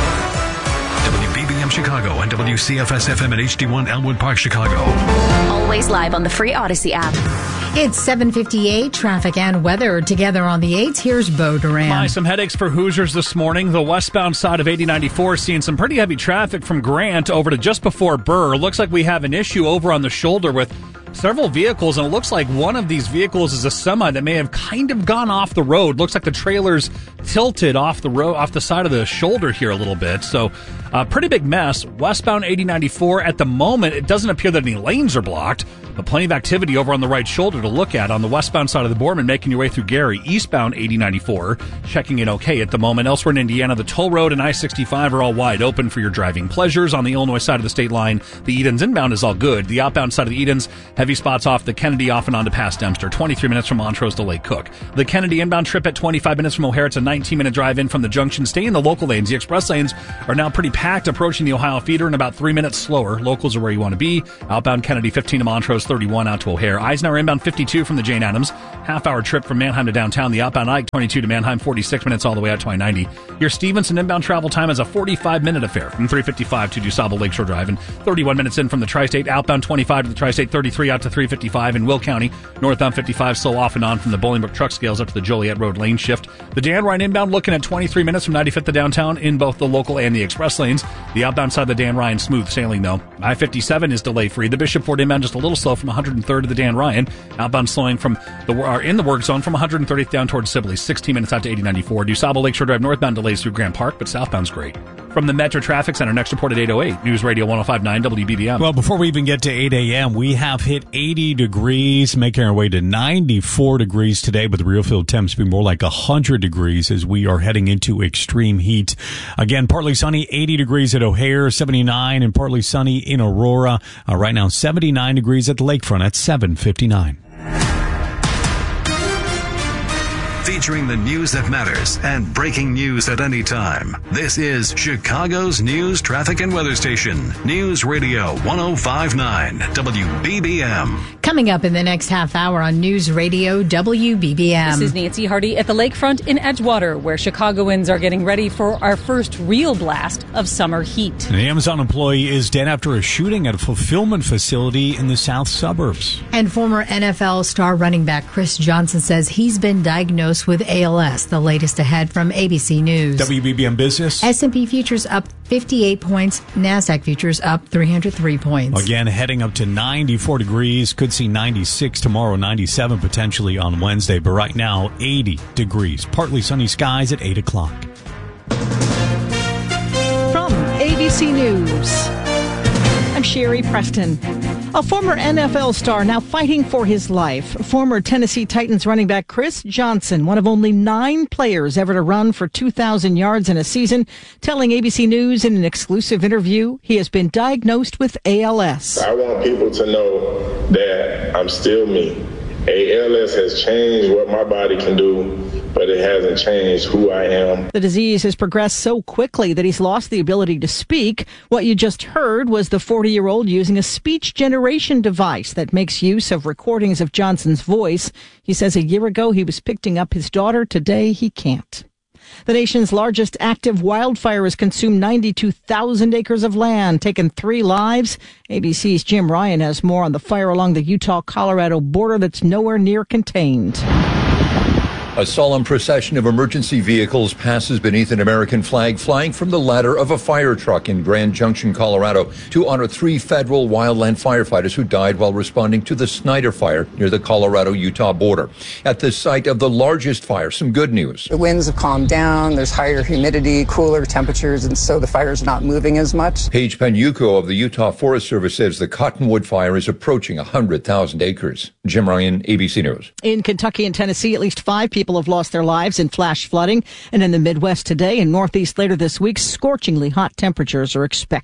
WBBM Chicago and WCFS-FM at HD1 Elmwood Park, Chicago. Always live on the free Odyssey app. It's 7:58. Traffic and weather together on the 8s. Here's Bo Duran. Some headaches for Hoosiers this morning. The westbound side of 8094 seeing some pretty heavy traffic from Grant over to just before Burr. Looks like we have an issue over on the shoulder with several vehicles, and it looks like one of these vehicles is a semi that may have kind of gone off the road. Looks like the trailer's tilted off the road, off the side of the shoulder here a little bit. So, pretty big mess. Westbound 8094 at the moment, it doesn't appear that any lanes are blocked, but plenty of activity over on the right shoulder to look at on the westbound side of the Boardman, making your way through Gary. Eastbound 8094, checking it okay at the moment. Elsewhere in Indiana, the toll road and I-65 are all wide open for your driving pleasures. On the Illinois side of the state line, the Edens inbound is all good. The outbound side of the Edens, heavy spots off the Kennedy off and on to past Dempster. 23 minutes from Montrose to Lake Cook. The Kennedy inbound trip at 25 minutes from O'Hare. It's a 19-minute drive in from the junction. Stay in the local lanes. The express lanes are now pretty packed, approaching the Ohio feeder in about 3 minutes slower. Locals are where you want to be. Outbound Kennedy 15 to Montrose, 31 out to O'Hare. Eisenhower inbound 52 from the Jane Addams. Half-hour trip from Manheim to downtown. The outbound Ike 22 to Manheim, 46 minutes all the way out to I-90. Your Stevenson inbound travel time is a 45-minute affair from 355 to DuSable Lakeshore Drive and 31 minutes in from the Tri-State. Outbound 25 to the Tri-State, 33 out to 355 in Will County. Northbound 55 slow off and on from the Bolingbrook truck scales up to the Joliet Road lane shift. The Dan Ryan inbound looking at 23 minutes from 95th to downtown in both the local and the express lanes. The outbound side of the Dan Ryan smooth sailing though. I-57 is delay free. The Bishop Ford inbound just a little slow from 103rd to the Dan Ryan. Outbound slowing from in the work zone from 130th down towards Sibley. 16 minutes out to 8094. DuSable Lakeshore Drive northbound delays through Grant Park, but southbound's great. From the Metro Traffic Center, next report at 8:08. News Radio 105.9 WBBM. Well, before we even get to 8 a.m., we have hit 80 degrees, making our way to 94 degrees today, but the real field temps be more like 100 degrees as we are heading into extreme heat. Again, partly sunny, 80 degrees at O'Hare, 79, and partly sunny in Aurora. Right now, 79 degrees at the lakefront at 7:59. Featuring the news that matters and breaking news at any time. This is Chicago's news, traffic, and weather station. News Radio 105.9 WBBM. Coming up in the next half hour on News Radio WBBM. This is Nancy Hardy at the lakefront in Edgewater, where Chicagoans are getting ready for our first real blast of summer heat. An Amazon employee is dead after a shooting at a fulfillment facility in the south suburbs. And former NFL star running back Chris Johnson says he's been diagnosed with ALS. The latest ahead from ABC News. WBBM Business. S&P futures up 58 points. NASDAQ futures up 303 points. Again, heading up to 94 degrees. Could see 96 tomorrow, 97 potentially on Wednesday. But right now, 80 degrees. Partly sunny skies at 8 o'clock. From ABC News, I'm Sherry Preston. A former NFL star now fighting for his life. Former Tennessee Titans running back Chris Johnson, one of only 9 players ever to run for 2,000 yards in a season, telling ABC News in an exclusive interview he has been diagnosed with ALS. I want people to know that I'm still me. ALS has changed what my body can do, but it hasn't changed who I am. The disease has progressed so quickly that he's lost the ability to speak. What you just heard was the 40-year-old using a speech generation device that makes use of recordings of Johnson's voice. He says a year ago he was picking up his daughter. Today he can't. The nation's largest active wildfire has consumed 92,000 acres of land, taken 3 lives. ABC's Jim Ryan has more on the fire along the Utah-Colorado border that's nowhere near contained. A solemn procession of emergency vehicles passes beneath an American flag flying from the ladder of a fire truck in Grand Junction, Colorado, to honor 3 federal wildland firefighters who died while responding to the Snyder Fire near the Colorado-Utah border. At the site of the largest fire, some good news. The winds have calmed down, there's higher humidity, cooler temperatures, and so the fire's not moving as much. Paige Penuco of the Utah Forest Service says the Cottonwood Fire is approaching 100,000 acres. Jim Ryan, ABC News. In Kentucky and Tennessee, at least 5 people have lost their lives in flash flooding. And in the Midwest today and Northeast later this week, scorchingly hot temperatures are expected.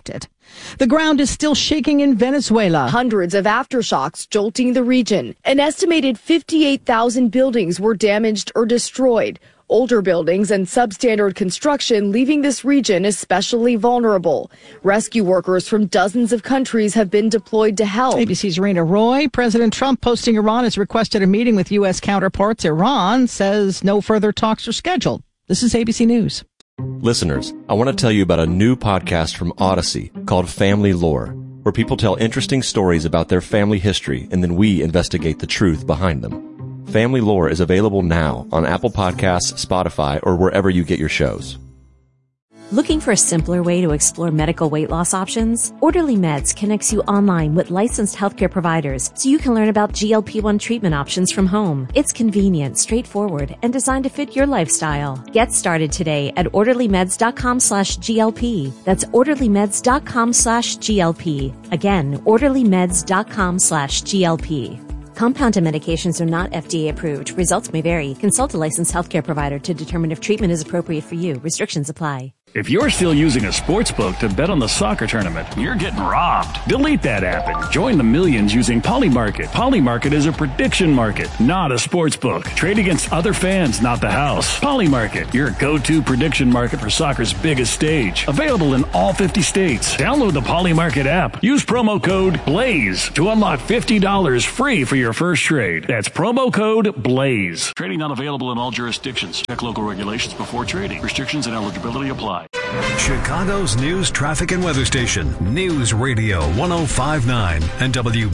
The ground is still shaking in Venezuela. Hundreds of aftershocks jolting the region. An estimated 58,000 buildings were damaged or destroyed. Older buildings and substandard construction leaving this region especially vulnerable. Rescue workers from dozens of countries have been deployed to help. ABC's Rena Roy. President Trump posting Iran has requested a meeting with U.S. counterparts. Iran says no further talks are scheduled. This is ABC News. Listeners, I want to tell you about a new podcast from Odyssey called Family Lore, where people tell interesting stories about their family history and then we investigate the truth behind them. Family Lore is available now on Apple Podcasts, Spotify, or wherever you get your shows. Looking for a simpler way to explore medical weight loss options? Orderly Meds connects you online with licensed healthcare providers so you can learn about GLP-1 treatment options from home. It's convenient, straightforward, and designed to fit your lifestyle. Get started today at orderlymeds.com/GLP. That's orderlymeds.com/GLP. Again, orderlymeds.com/GLP. Compounded medications are not FDA approved. Results may vary. Consult a licensed healthcare provider to determine if treatment is appropriate for you. Restrictions apply. If you're still using a sports book to bet on the soccer tournament, you're getting robbed. Delete that app and join the millions using Polymarket. Polymarket is a prediction market, not a sports book. Trade against other fans, not the house. Polymarket, your go-to prediction market for soccer's biggest stage. Available in all 50 states. Download the Polymarket app. Use promo code BLAZE to unlock $50 free for your first trade. That's promo code BLAZE. Trading not available in all jurisdictions. Check local regulations before trading. Restrictions and eligibility apply. Chicago's news, traffic, and weather station, News Radio 105.9 and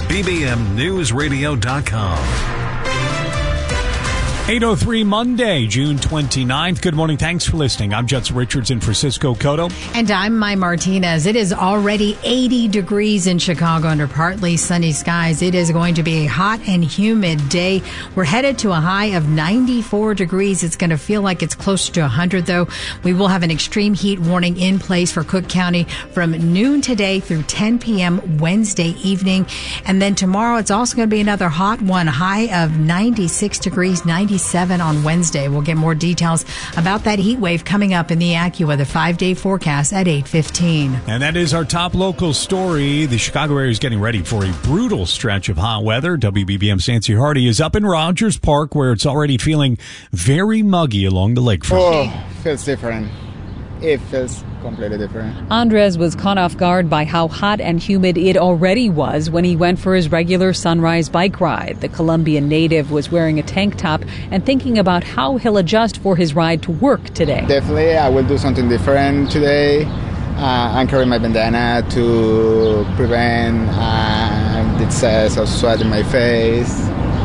WBBMNewsRadio.com. 8:03 Monday, June 29th. Good morning. Thanks for listening. I'm Judson Richards in for Cisco Cotto. And I'm Mai Martinez. It is already 80 degrees in Chicago under partly sunny skies. It is going to be a hot and humid day. We're headed to a high of 94 degrees. It's going to feel like it's closer to 100, though. We will have an extreme heat warning in place for Cook County from noon today through 10 p.m. Wednesday evening. And then tomorrow, it's also going to be another hot one, high of 96 degrees, 97 on Wednesday. We'll get more details about that heat wave coming up in the AccuWeather 5-day forecast at 8:15. And that is our top local story. The Chicago area is getting ready for a brutal stretch of hot weather. WBBM's Nancy Hardy is up in Rogers Park, where it's already feeling very muggy along the lakefront. Oh, feels different. It feels completely different. Andres was caught off guard by how hot and humid it already was when he went for his regular sunrise bike ride. The Colombian native was wearing a tank top and thinking about how he'll adjust for his ride to work today. Definitely, I will do something different today. I'm carrying my bandana to prevent the excess of sweat in my face.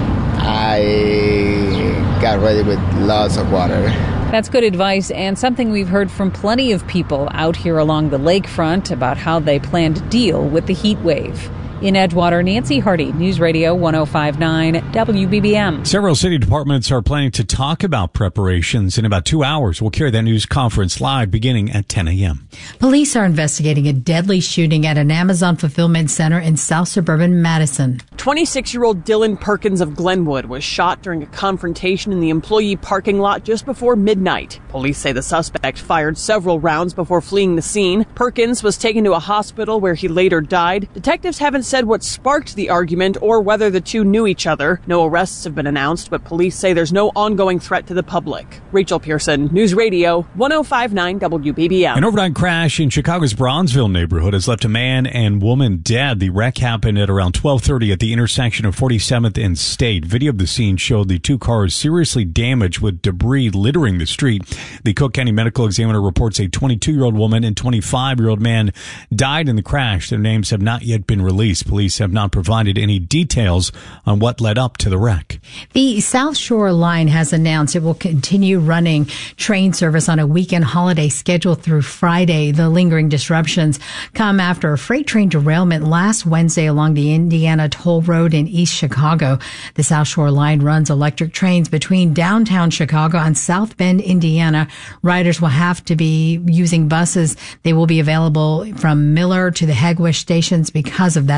I got ready with lots of water. That's good advice and something we've heard from plenty of people out here along the lakefront about how they plan to deal with the heat wave. In Edgewater, Nancy Hardy, News Radio 105.9 WBBM. Several city departments are planning to talk about preparations in about 2 hours. We'll carry that news conference live beginning at 10 a.m. Police are investigating a deadly shooting at an Amazon fulfillment center in South Suburban Madison. 26-year-old Dylan Perkins of Glenwood was shot during a confrontation in the employee parking lot just before midnight. Police say the suspect fired several rounds before fleeing the scene. Perkins was taken to a hospital where he later died. Detectives haven't said what sparked the argument or whether the two knew each other. No arrests have been announced, but police say there's no ongoing threat to the public. Rachel Pearson, News Radio 105.9 WBBM. An overnight crash in Chicago's Bronzeville neighborhood has left a man and woman dead. The wreck happened at around 12:30 at the intersection of 47th and State. Video of the scene showed the two cars seriously damaged with debris littering the street. The Cook County Medical Examiner reports a 22-year-old woman and 25-year-old man died in the crash. Their names have not yet been released. Police have not provided any details on what led up to the wreck. The South Shore Line has announced it will continue running train service on a weekend holiday schedule through Friday. The lingering disruptions come after a freight train derailment last Wednesday along the Indiana Toll Road in East Chicago. The South Shore Line runs electric trains between downtown Chicago and South Bend, Indiana. Riders will have to be using buses. They will be available from Miller to the Hegwish stations because of that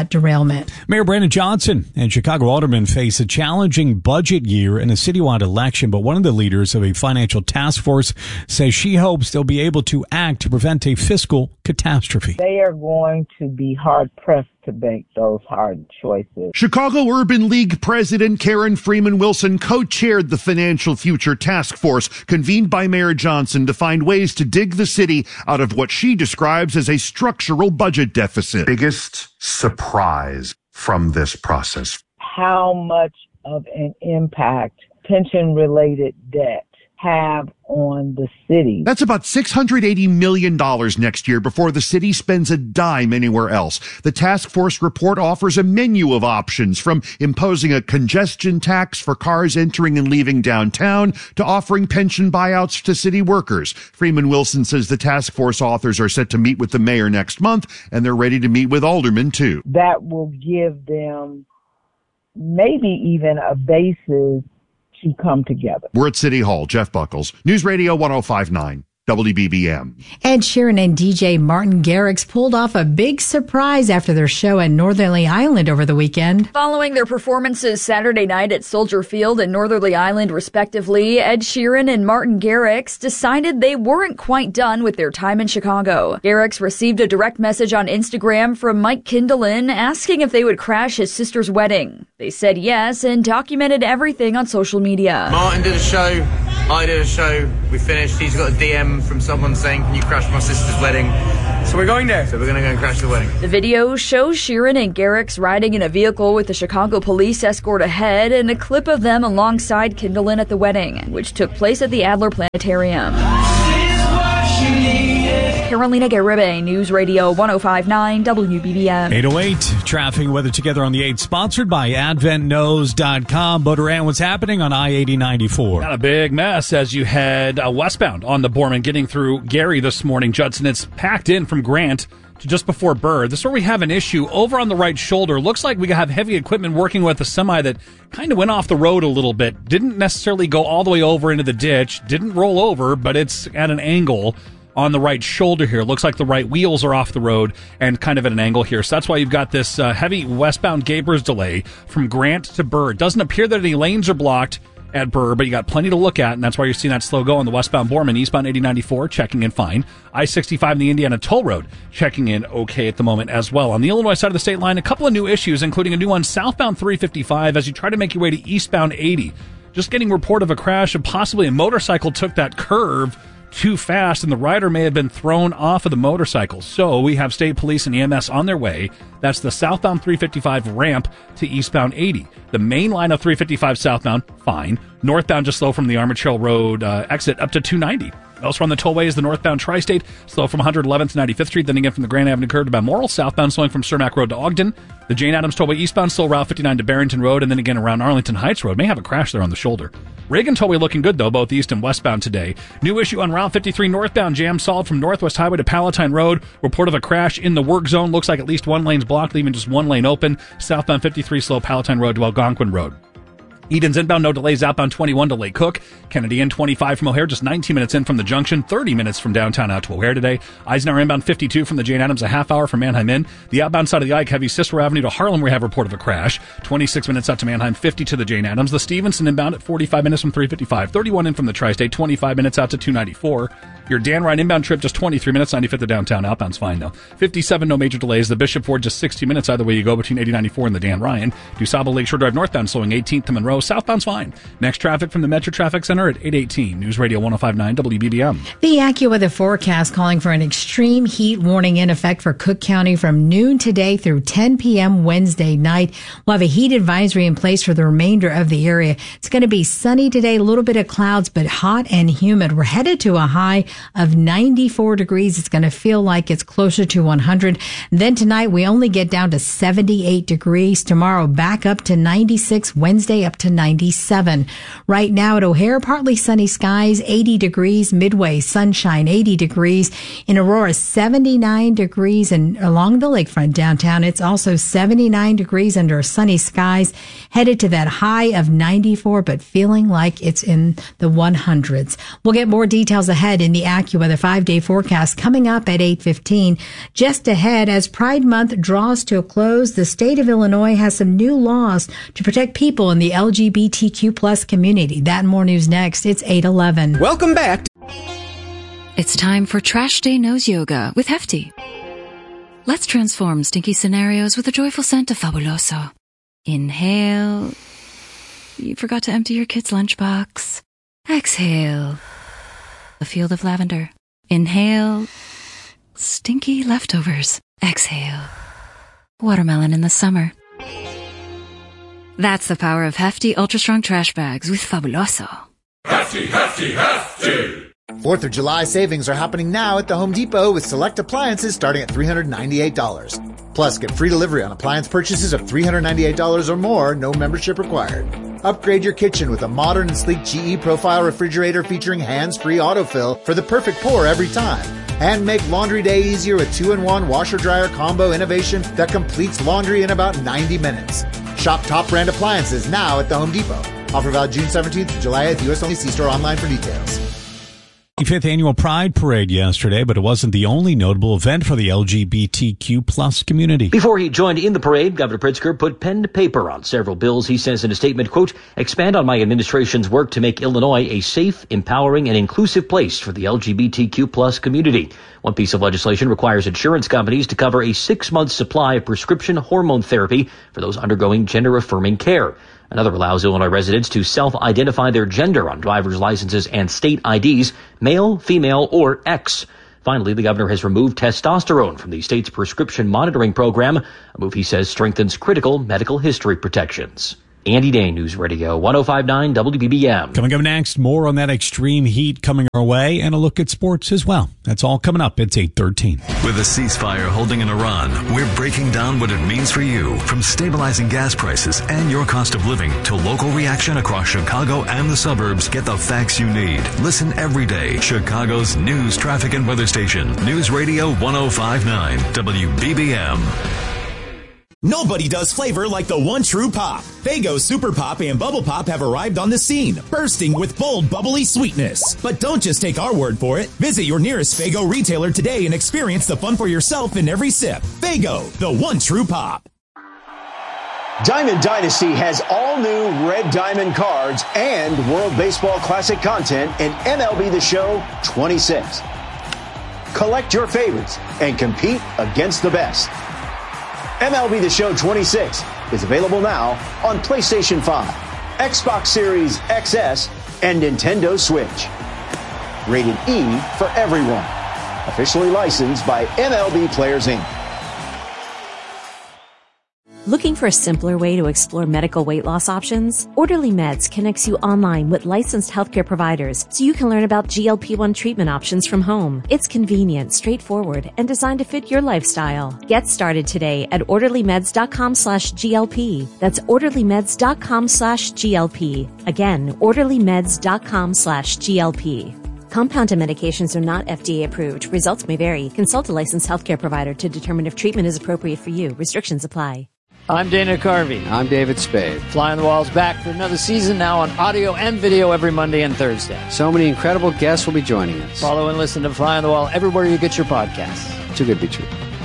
that derailment. Mayor Brandon Johnson and Chicago aldermen face a challenging budget year in a citywide election, but one of the leaders of a financial task force says she hopes they'll be able to act to prevent a fiscal catastrophe. They are going to be hard-pressed to make those hard choices. Chicago Urban League President Karen Freeman Wilson co-chaired the Financial Future Task Force convened by Mayor Johnson to find ways to dig the city out of what she describes as a structural budget deficit. Biggest surprise from this process. How much of an impact pension-related debt have on the city? That's about $680 million next year before the city spends a dime anywhere else. The task force report offers a menu of options, from imposing a congestion tax for cars entering and leaving downtown to offering pension buyouts to city workers. Freeman Wilson says the task force authors are set to meet with the mayor next month, and they're ready to meet with aldermen too. That will give them maybe even a basis to come together. We're at City Hall. Jeff Buckles, News Radio 105.9. WBBM. Ed Sheeran and DJ Martin Garrix pulled off a big surprise after their show at Northerly Island over the weekend. Following their performances Saturday night at Soldier Field and Northerly Island, respectively, Ed Sheeran and Martin Garrix decided they weren't quite done with their time in Chicago. Garrix received a direct message on Instagram from Mike Kindlin asking if they would crash his sister's wedding. They said yes and documented everything on social media. Martin did a show, I did a show, we finished. He's got a DM from someone saying, "Can you crash my sister's wedding?" So we're going there. So we're going to go and crash the wedding. The video shows Sheeran and Garrix riding in a vehicle with the Chicago police escort ahead, and a clip of them alongside Kindlin at the wedding, which took place at the Adler Planetarium. Carolina Garibay, News Radio 105.9 WBBM. 808, traffic and weather together on the 8, sponsored by AdventKnows.com. Bodoran, what's happening on I-80-94? Got a big mess as you head westbound on the Borman, getting through Gary this morning. Judson, it's packed in from Grant to just before Burr. This is where we have an issue over on the right shoulder. Looks like we have heavy equipment working with a semi that kind of went off the road a little bit. Didn't necessarily go all the way over into the ditch. Didn't roll over, but it's at an angle on the right shoulder here. Looks like the right wheels are off the road and kind of at an angle here. So that's why you've got this heavy westbound Gabers delay from Grant to Burr. It doesn't appear that any lanes are blocked at Burr, but you got plenty to look at, and that's why you're seeing that slow go on the westbound Borman. Eastbound 8094 checking in fine. I-65 and the Indiana Toll Road checking in okay at the moment as well. On the Illinois side of the state line, a couple of new issues, including a new one southbound 355 as you try to make your way to eastbound 80. Just getting report of a crash, and possibly a motorcycle took that curve too fast, and the rider may have been thrown off of the motorcycle. So we have state police and EMS on their way. That's the southbound 355 ramp to eastbound 80. The main line of 355 southbound, fine. Northbound just slow from the Armitage Hill Road exit up to 290. Elsewhere on the tollways, the northbound Tri-State slow from 111th to 95th Street, then again from the Grand Avenue curve to Balmoral. Southbound slowing from Cermak Road to Ogden. The Jane Addams Tollway eastbound slow Route 59 to Barrington Road, and then again around Arlington Heights Road. May have a crash there on the shoulder. Reagan Tollway looking good, though, both east and westbound today. New issue on Route 53 northbound, jam solid from Northwest Highway to Palatine Road. Report of a crash in the work zone. Looks like at least one lane's blocked, leaving just one lane open. Southbound 53 slow Palatine Road to Algonquin Road. Eden's inbound, no delays. Outbound 21 to Lake Cook. Kennedy in 25 from O'Hare, just 19 minutes in from the junction. 30 minutes from downtown out to O'Hare today. Eisenhower inbound 52 from the Jane Addams, a half hour from Manheim in. The outbound side of the Ike, heavy Cicero Avenue to Harlem, we have report of a crash. 26 minutes out to Manheim, 50 to the Jane Addams. The Stevenson inbound at 45 minutes from 355. 31 in from the Tri-State, 25 minutes out to 294. Your Dan Ryan inbound trip, just 23 minutes, 95th to downtown. Outbound's fine, though. 57, no major delays. The Bishop Ford, just 60 minutes either way you go between 8094 and the Dan Ryan. DuSable Lakeshore Drive northbound, slowing 18th to Monroe. Southbound's fine. Next traffic from the Metro Traffic Center at 818. News Radio 105.9 WBBM. The AccuWeather forecast calling for an extreme heat warning in effect for Cook County from noon today through 10 p.m. Wednesday night. We'll have a heat advisory in place for the remainder of the area. It's going to be sunny today, a little bit of clouds, but hot and humid. We're headed to a high of 94 degrees. It's going to feel like it's closer to 100. Then tonight, we only get down to 78 degrees. Tomorrow, back up to 96. Wednesday, up to 97. Right now at O'Hare, partly sunny skies, 80 degrees. Midway, sunshine, 80 degrees. In Aurora, 79 degrees. And along the lakefront downtown, it's also 79 degrees under sunny skies. Headed to that high of 94, but feeling like it's in the 100s. We'll get more details ahead in the AccuWeather 5-day forecast coming up at 8:15. Just ahead, as Pride Month draws to a close, the state of Illinois has some new laws to protect people in the LGBTQ plus community. That and more news next. It's 8:11. Welcome back. It's time for Trash Day Nose Yoga with Hefty. Let's transform stinky scenarios with a joyful scent of Fabuloso. Inhale. You forgot to empty your kid's lunchbox. Exhale. A field of lavender. Inhale. Stinky leftovers. Exhale. Watermelon in the summer. That's the power of Hefty Ultra Strong Trash Bags with Fabuloso. Hefty, hefty, hefty! 4th of July savings are happening now at the Home Depot with select appliances starting at $398. Plus, get free delivery on appliance purchases of $398 or more, no membership required. Upgrade your kitchen with a modern and sleek GE Profile refrigerator featuring hands-free autofill for the perfect pour every time. And make laundry day easier with 2-in-1 washer-dryer combo innovation that completes laundry in about 90 minutes. Shop top brand appliances now at the Home Depot. Offer valid June 17th to July 8th. U.S. only. See store online for details. 5th Annual Pride Parade yesterday, but it wasn't the only notable event for the LGBTQ plus community. Before he joined in the parade, Governor Pritzker put pen to paper on several bills. He says in a statement, quote, expand on my administration's work to make Illinois a safe, empowering, and inclusive place for the LGBTQ plus community. One piece of legislation requires insurance companies to cover a 6-month supply of prescription hormone therapy for those undergoing gender-affirming care. Another allows Illinois residents to self-identify their gender on driver's licenses and state IDs, male, female, or X. Finally, the governor has removed testosterone from the state's prescription monitoring program, a move he says strengthens critical medical history protections. Andy Day, News Radio 105.9 WBBM. Coming up next, more on that extreme heat coming our way and a look at sports as well. That's all coming up. It's 8:13. With a ceasefire holding in Iran, we're breaking down what it means for you. From stabilizing gas prices and your cost of living to local reaction across Chicago and the suburbs, get the facts you need. Listen every day. Chicago's news, traffic, and weather station. News Radio 105.9 WBBM. Nobody does flavor like the one true pop. Faygo Super Pop and Bubble Pop have arrived on the scene, bursting with bold, bubbly sweetness. But don't just take our word for it. Visit your nearest Faygo retailer today and experience the fun for yourself in every sip. Faygo, the one true pop. Diamond Dynasty has all new Red Diamond cards and World Baseball Classic content in MLB The Show 26. Collect your favorites and compete against the best. MLB The Show 26 is available now on PlayStation 5, Xbox Series XS, and Nintendo Switch. Rated E for everyone. Officially licensed by MLB Players, Inc. Looking for a simpler way to explore medical weight loss options? Orderly Meds connects you online with licensed healthcare providers so you can learn about GLP-1 treatment options from home. It's convenient, straightforward, and designed to fit your lifestyle. Get started today at orderlymeds.com/GLP. That's orderlymeds.com/GLP. Again, orderlymeds.com/GLP. Compounded medications are not FDA approved. Results may vary. Consult a licensed healthcare provider to determine if treatment is appropriate for you. Restrictions apply. I'm Dana Carvey. I'm David Spade. Fly on the Wall's back for another season now on audio and video every Monday and Thursday. So many incredible guests will be joining us. Follow and listen to Fly on the Wall everywhere you get your podcasts. Too good to be true.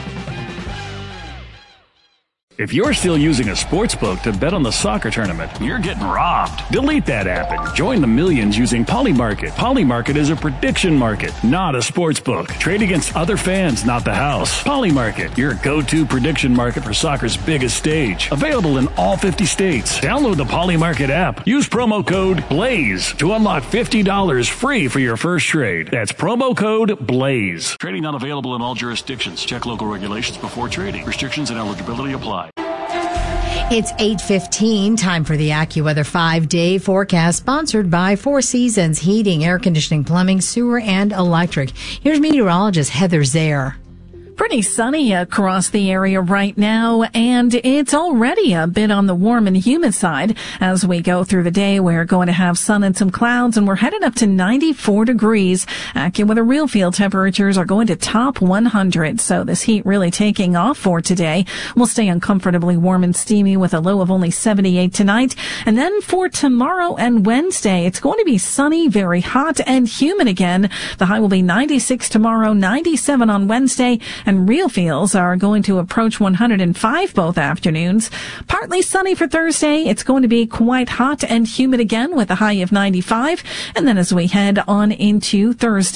If you're still using a sports book to bet on the soccer tournament, you're getting robbed. Delete that app and join the millions using Polymarket. Polymarket is a prediction market, not a sports book. Trade against other fans, not the house. Polymarket, your go-to prediction market for soccer's biggest stage. Available in all 50 states. Download the Polymarket app. Use promo code BLAZE to unlock $50 free for your first trade. That's promo code BLAZE. Trading not available in all jurisdictions. Check local regulations before trading. Restrictions and eligibility apply. It's 8:15, time for the AccuWeather 5-day forecast, sponsored by Four Seasons Heating, Air Conditioning, Plumbing, Sewer, and Electric. Here's meteorologist Heather Zaire. Pretty sunny across the area right now, and it's already a bit on the warm and humid side. As we go through the day, we're going to have sun and some clouds, and we're headed up to 94 degrees. AccuWeather real field temperatures are going to top 100, so this heat really taking off for today. We'll stay uncomfortably warm and steamy with a low of only 78 tonight. And then for tomorrow and Wednesday, it's going to be sunny, very hot, and humid again. The high will be 96 tomorrow, 97 on Wednesday, and real feels are going to approach 105 both afternoons. Partly sunny for Thursday. It's going to be quite hot and humid again with a high of 95. And then as we head on into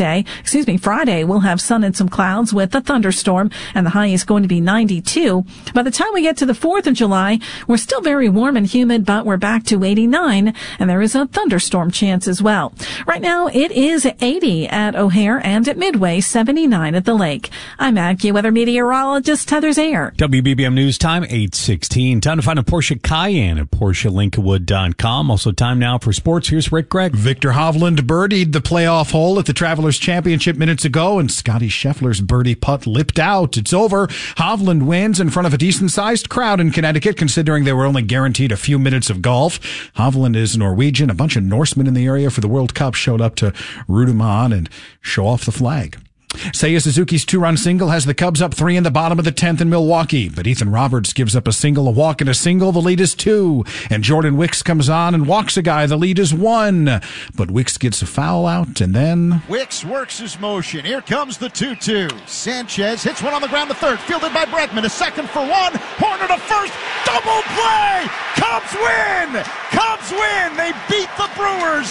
Friday, we'll have sun and some clouds with a thunderstorm, and the high is going to be 92. By the time we get to the 4th of July, we're still very warm and humid, but we're back to 89, and there is a thunderstorm chance as well. Right now, it is 80 at O'Hare and at Midway, 79 at the lake. I'm AccuWeather meteorologist Heather Zayer. WBBM News Time, 8:16. Time to find a Porsche Cayenne at PorscheLincolnwood.com. Also time now for sports. Here's Rick Gregg. Victor Hovland birdied the playoff hole at the Travelers Championship minutes ago, and Scotty Scheffler's birdie putt lipped out. It's over. Hovland wins in front of a decent-sized crowd in Connecticut, considering they were only guaranteed a few minutes of golf. Hovland is Norwegian. A bunch of Norsemen in the area for the World Cup showed up to root him on and show off the flag. Seiya Suzuki's 2-run single has the Cubs up 3 in the bottom of the 10th in Milwaukee, but Ethan Roberts gives up a single, a walk, and a single. The lead is 2, and Jordan Wicks comes on and walks a guy. The lead is 1, but Wicks gets a foul out, and then Wicks works his motion. Here comes the 2-2. Sanchez hits one on the ground to third, fielded by Bregman. A second for 1. Horner to first. Double play. Cubs win. Cubs win. They beat the Brewers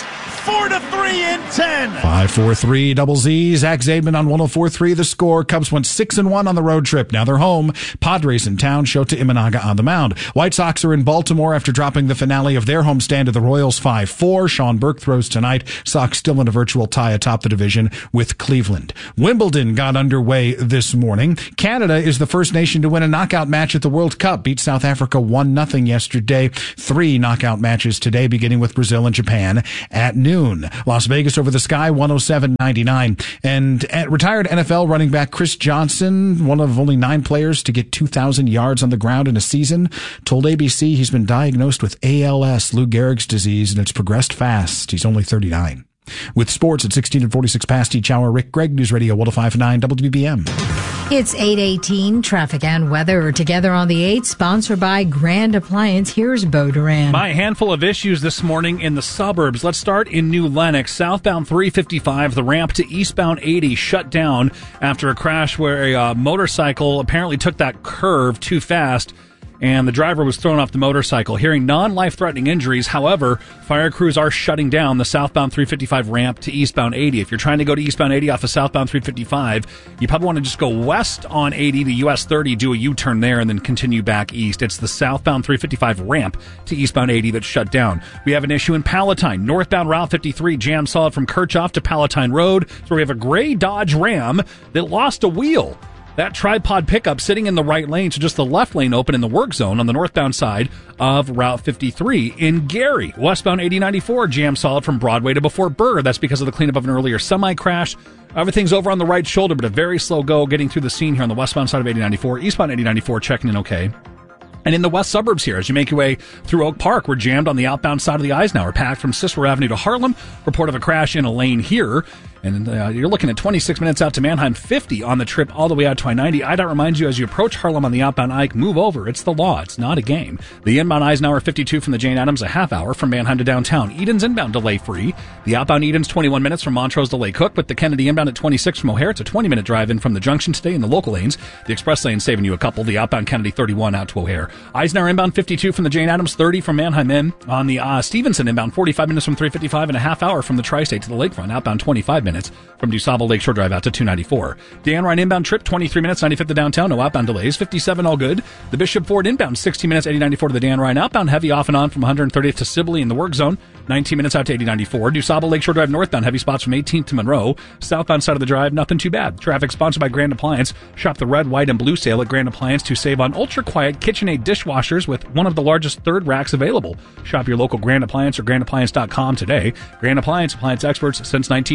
4-3 in 10. 5-4-3 double Z. Zach Zaidman on 104.3 the score. Cubs went 6-1 on the road trip. Now they're home. Padres in town. Shota Imanaga on the mound. White Sox are in Baltimore after dropping the finale of their homestand to the Royals 5-4. Sean Burke throws tonight. Sox still in a virtual tie atop the division with Cleveland. Wimbledon got underway this morning. Canada is the first nation to win a knockout match at the World Cup. Beat South Africa 1-0 yesterday. 3 knockout matches today, beginning with Brazil and Japan at noon. Las Vegas over the Sky 107.99. And retired NFL running back Chris Johnson, one of only 9 players to get 2,000 yards on the ground in a season, told ABC he's been diagnosed with ALS, Lou Gehrig's disease, and it's progressed fast. He's only 39. With sports at 16:46 past each hour, Rick Gregg, News Radio 105.9 WBBM. It's 8:18. Traffic and weather together on the 8, sponsored by Grand Appliance. Here's Bo Duran. My handful of issues this morning in the suburbs. Let's start in New Lenox. Southbound 355, the ramp to eastbound 80 shut down after a crash where a motorcycle apparently took that curve too fast, and the driver was thrown off the motorcycle. Hearing non-life-threatening injuries, however, fire crews are shutting down the southbound 355 ramp to eastbound 80. If you're trying to go to eastbound 80 off of southbound 355, you probably want to just go west on 80 to US 30, do a U-turn there, and then continue back east. It's the southbound 355 ramp to eastbound 80 that's shut down. We have an issue in Palatine. Northbound Route 53 jammed solid from Kirchhoff to Palatine Road. So we have a gray Dodge Ram that lost a wheel. That tripod pickup sitting in the right lane, so just the left lane open in the work zone on the northbound side of Route 53. In Gary, westbound 8094 jammed solid from Broadway to before Burr. That's because of the cleanup of an earlier semi-crash. Everything's over on the right shoulder, but a very slow go getting through the scene here on the westbound side of 8094. Eastbound 8094 checking in okay. And in the west suburbs here, as you make your way through Oak Park, we're jammed on the outbound side of the Eisenhower, packed from Cicero Avenue to Harlem. Report of a crash in a lane here. And you're looking at 26 minutes out to Manheim, 50 on the trip all the way out to I-90. IDOT reminds you as you approach Harlem on the outbound Ike, move over. It's the law. It's not a game. The inbound Eisenhower, 52 from the Jane Addams, a half hour from Manheim to downtown. Eden's inbound delay-free. The outbound Eden's 21 minutes from Montrose to Lake Cook, but the Kennedy inbound at 26 from O'Hare. It's a 20-minute drive in from the junction today in the local lanes. The express lane saving you a couple. The outbound Kennedy, 31 out to O'Hare. Eisenhower inbound, 52 from the Jane Addams, 30 from Manheim in. On the Stevenson inbound, 45 minutes from 355 and a half hour from the Tri-State to the Lakefront. Outbound, 25 minutes from DuSable Lakeshore Drive out to 294. Dan Ryan inbound trip, 23 minutes, 95th to downtown, no outbound delays, 57 all good. The Bishop Ford inbound, 16 minutes, 8094 to the Dan Ryan. Outbound heavy off and on from 130th to Sibley in the work zone, 19 minutes out to 8094. DuSable Lakeshore Drive northbound, heavy spots from 18th to Monroe. Southbound side of the drive, nothing too bad. Traffic sponsored by Grand Appliance. Shop the red, white, and blue sale at Grand Appliance to save on ultra-quiet KitchenAid dishwashers with one of the largest third racks available. Shop your local Grand Appliance or grandappliance.com today. Grand Appliance, appliance experts since 1930.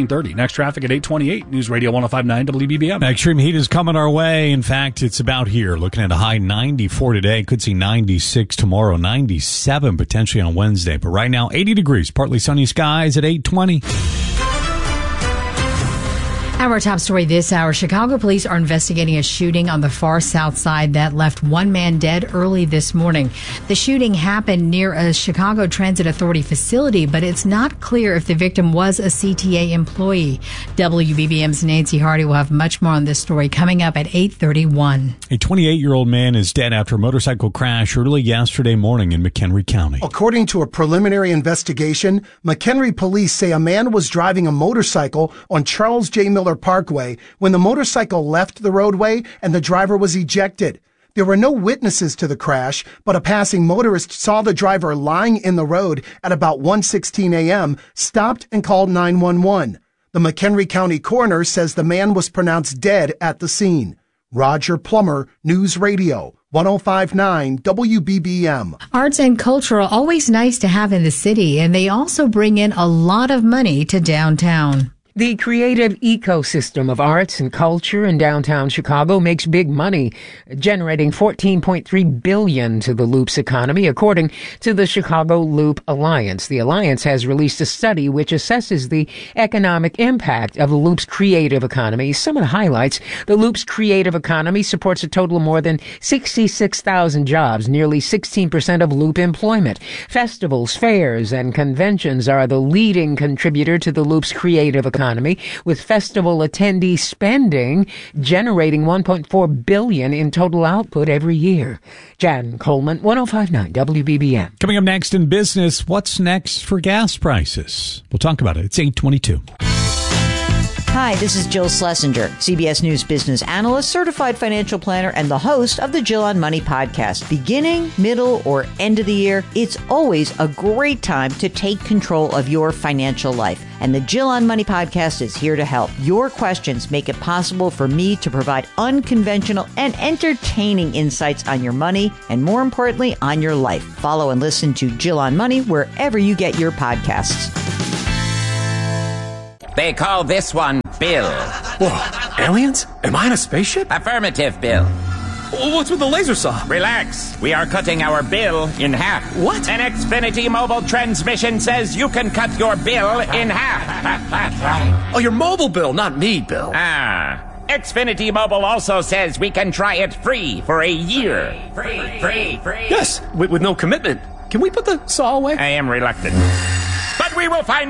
Next traffic at 8:28. News Radio 105.9 WBBM. Extreme heat is coming our way. In fact, it's about here. Looking at a high 94 today. Could see 96 tomorrow, 97 potentially on Wednesday. But right now, 80 degrees, partly sunny skies at 8:20. Our top story this hour, Chicago police are investigating a shooting on the far south side that left one man dead early this morning. The shooting happened near a Chicago Transit Authority facility, but it's not clear if the victim was a CTA employee. WBBM's Nancy Hardy will have much more on this story coming up at 8:31. A 28-year-old man is dead after a motorcycle crash early yesterday morning in McHenry County. According to a preliminary investigation, McHenry police say a man was driving a motorcycle on Charles J. Miller Parkway when the motorcycle left the roadway and the driver was ejected. There were no witnesses to the crash, but a passing motorist saw the driver lying in the road at about 1:16 a.m., stopped and called 911. The McHenry County coroner says the man was pronounced dead at the scene. Roger Plummer, News Radio 105.9 WBBM. Arts and culture are always nice to have in the city, and they also bring in a lot of money to downtown. The creative ecosystem of arts and culture in downtown Chicago makes big money, generating $14.3 billion to the Loop's economy, according to the Chicago Loop Alliance. The Alliance has released a study which assesses the economic impact of the Loop's creative economy. Some of the highlights: the Loop's creative economy supports a total of more than 66,000 jobs, nearly 16% of Loop employment. Festivals, fairs, and conventions are the leading contributor to the Loop's creative economy, with festival attendee spending generating $1.4 billion in total output every year. Jan Coleman, 105.9 WBBM. Coming up next in business, what's next for gas prices? We'll talk about it. It's 8:22. Hi, this is Jill Schlesinger, CBS News business analyst, certified financial planner, and the host of the Jill on Money podcast. Beginning, middle, or end of the year, it's always a great time to take control of your financial life. And the Jill on Money podcast is here to help. Your questions make it possible for me to provide unconventional and entertaining insights on your money, and more importantly, on your life. Follow and listen to Jill on Money wherever you get your podcasts. They call this one Bill. Whoa, aliens? Am I in a spaceship? Affirmative, Bill. What's with the laser saw? Relax. We are cutting our bill in half. What? An Xfinity mobile transmission says you can cut your bill in half. Oh, your mobile bill, not me, Bill. Xfinity Mobile also says we can try it free for a year. Free. Yes, with no commitment. Can we put the saw away? I am reluctant. But we will find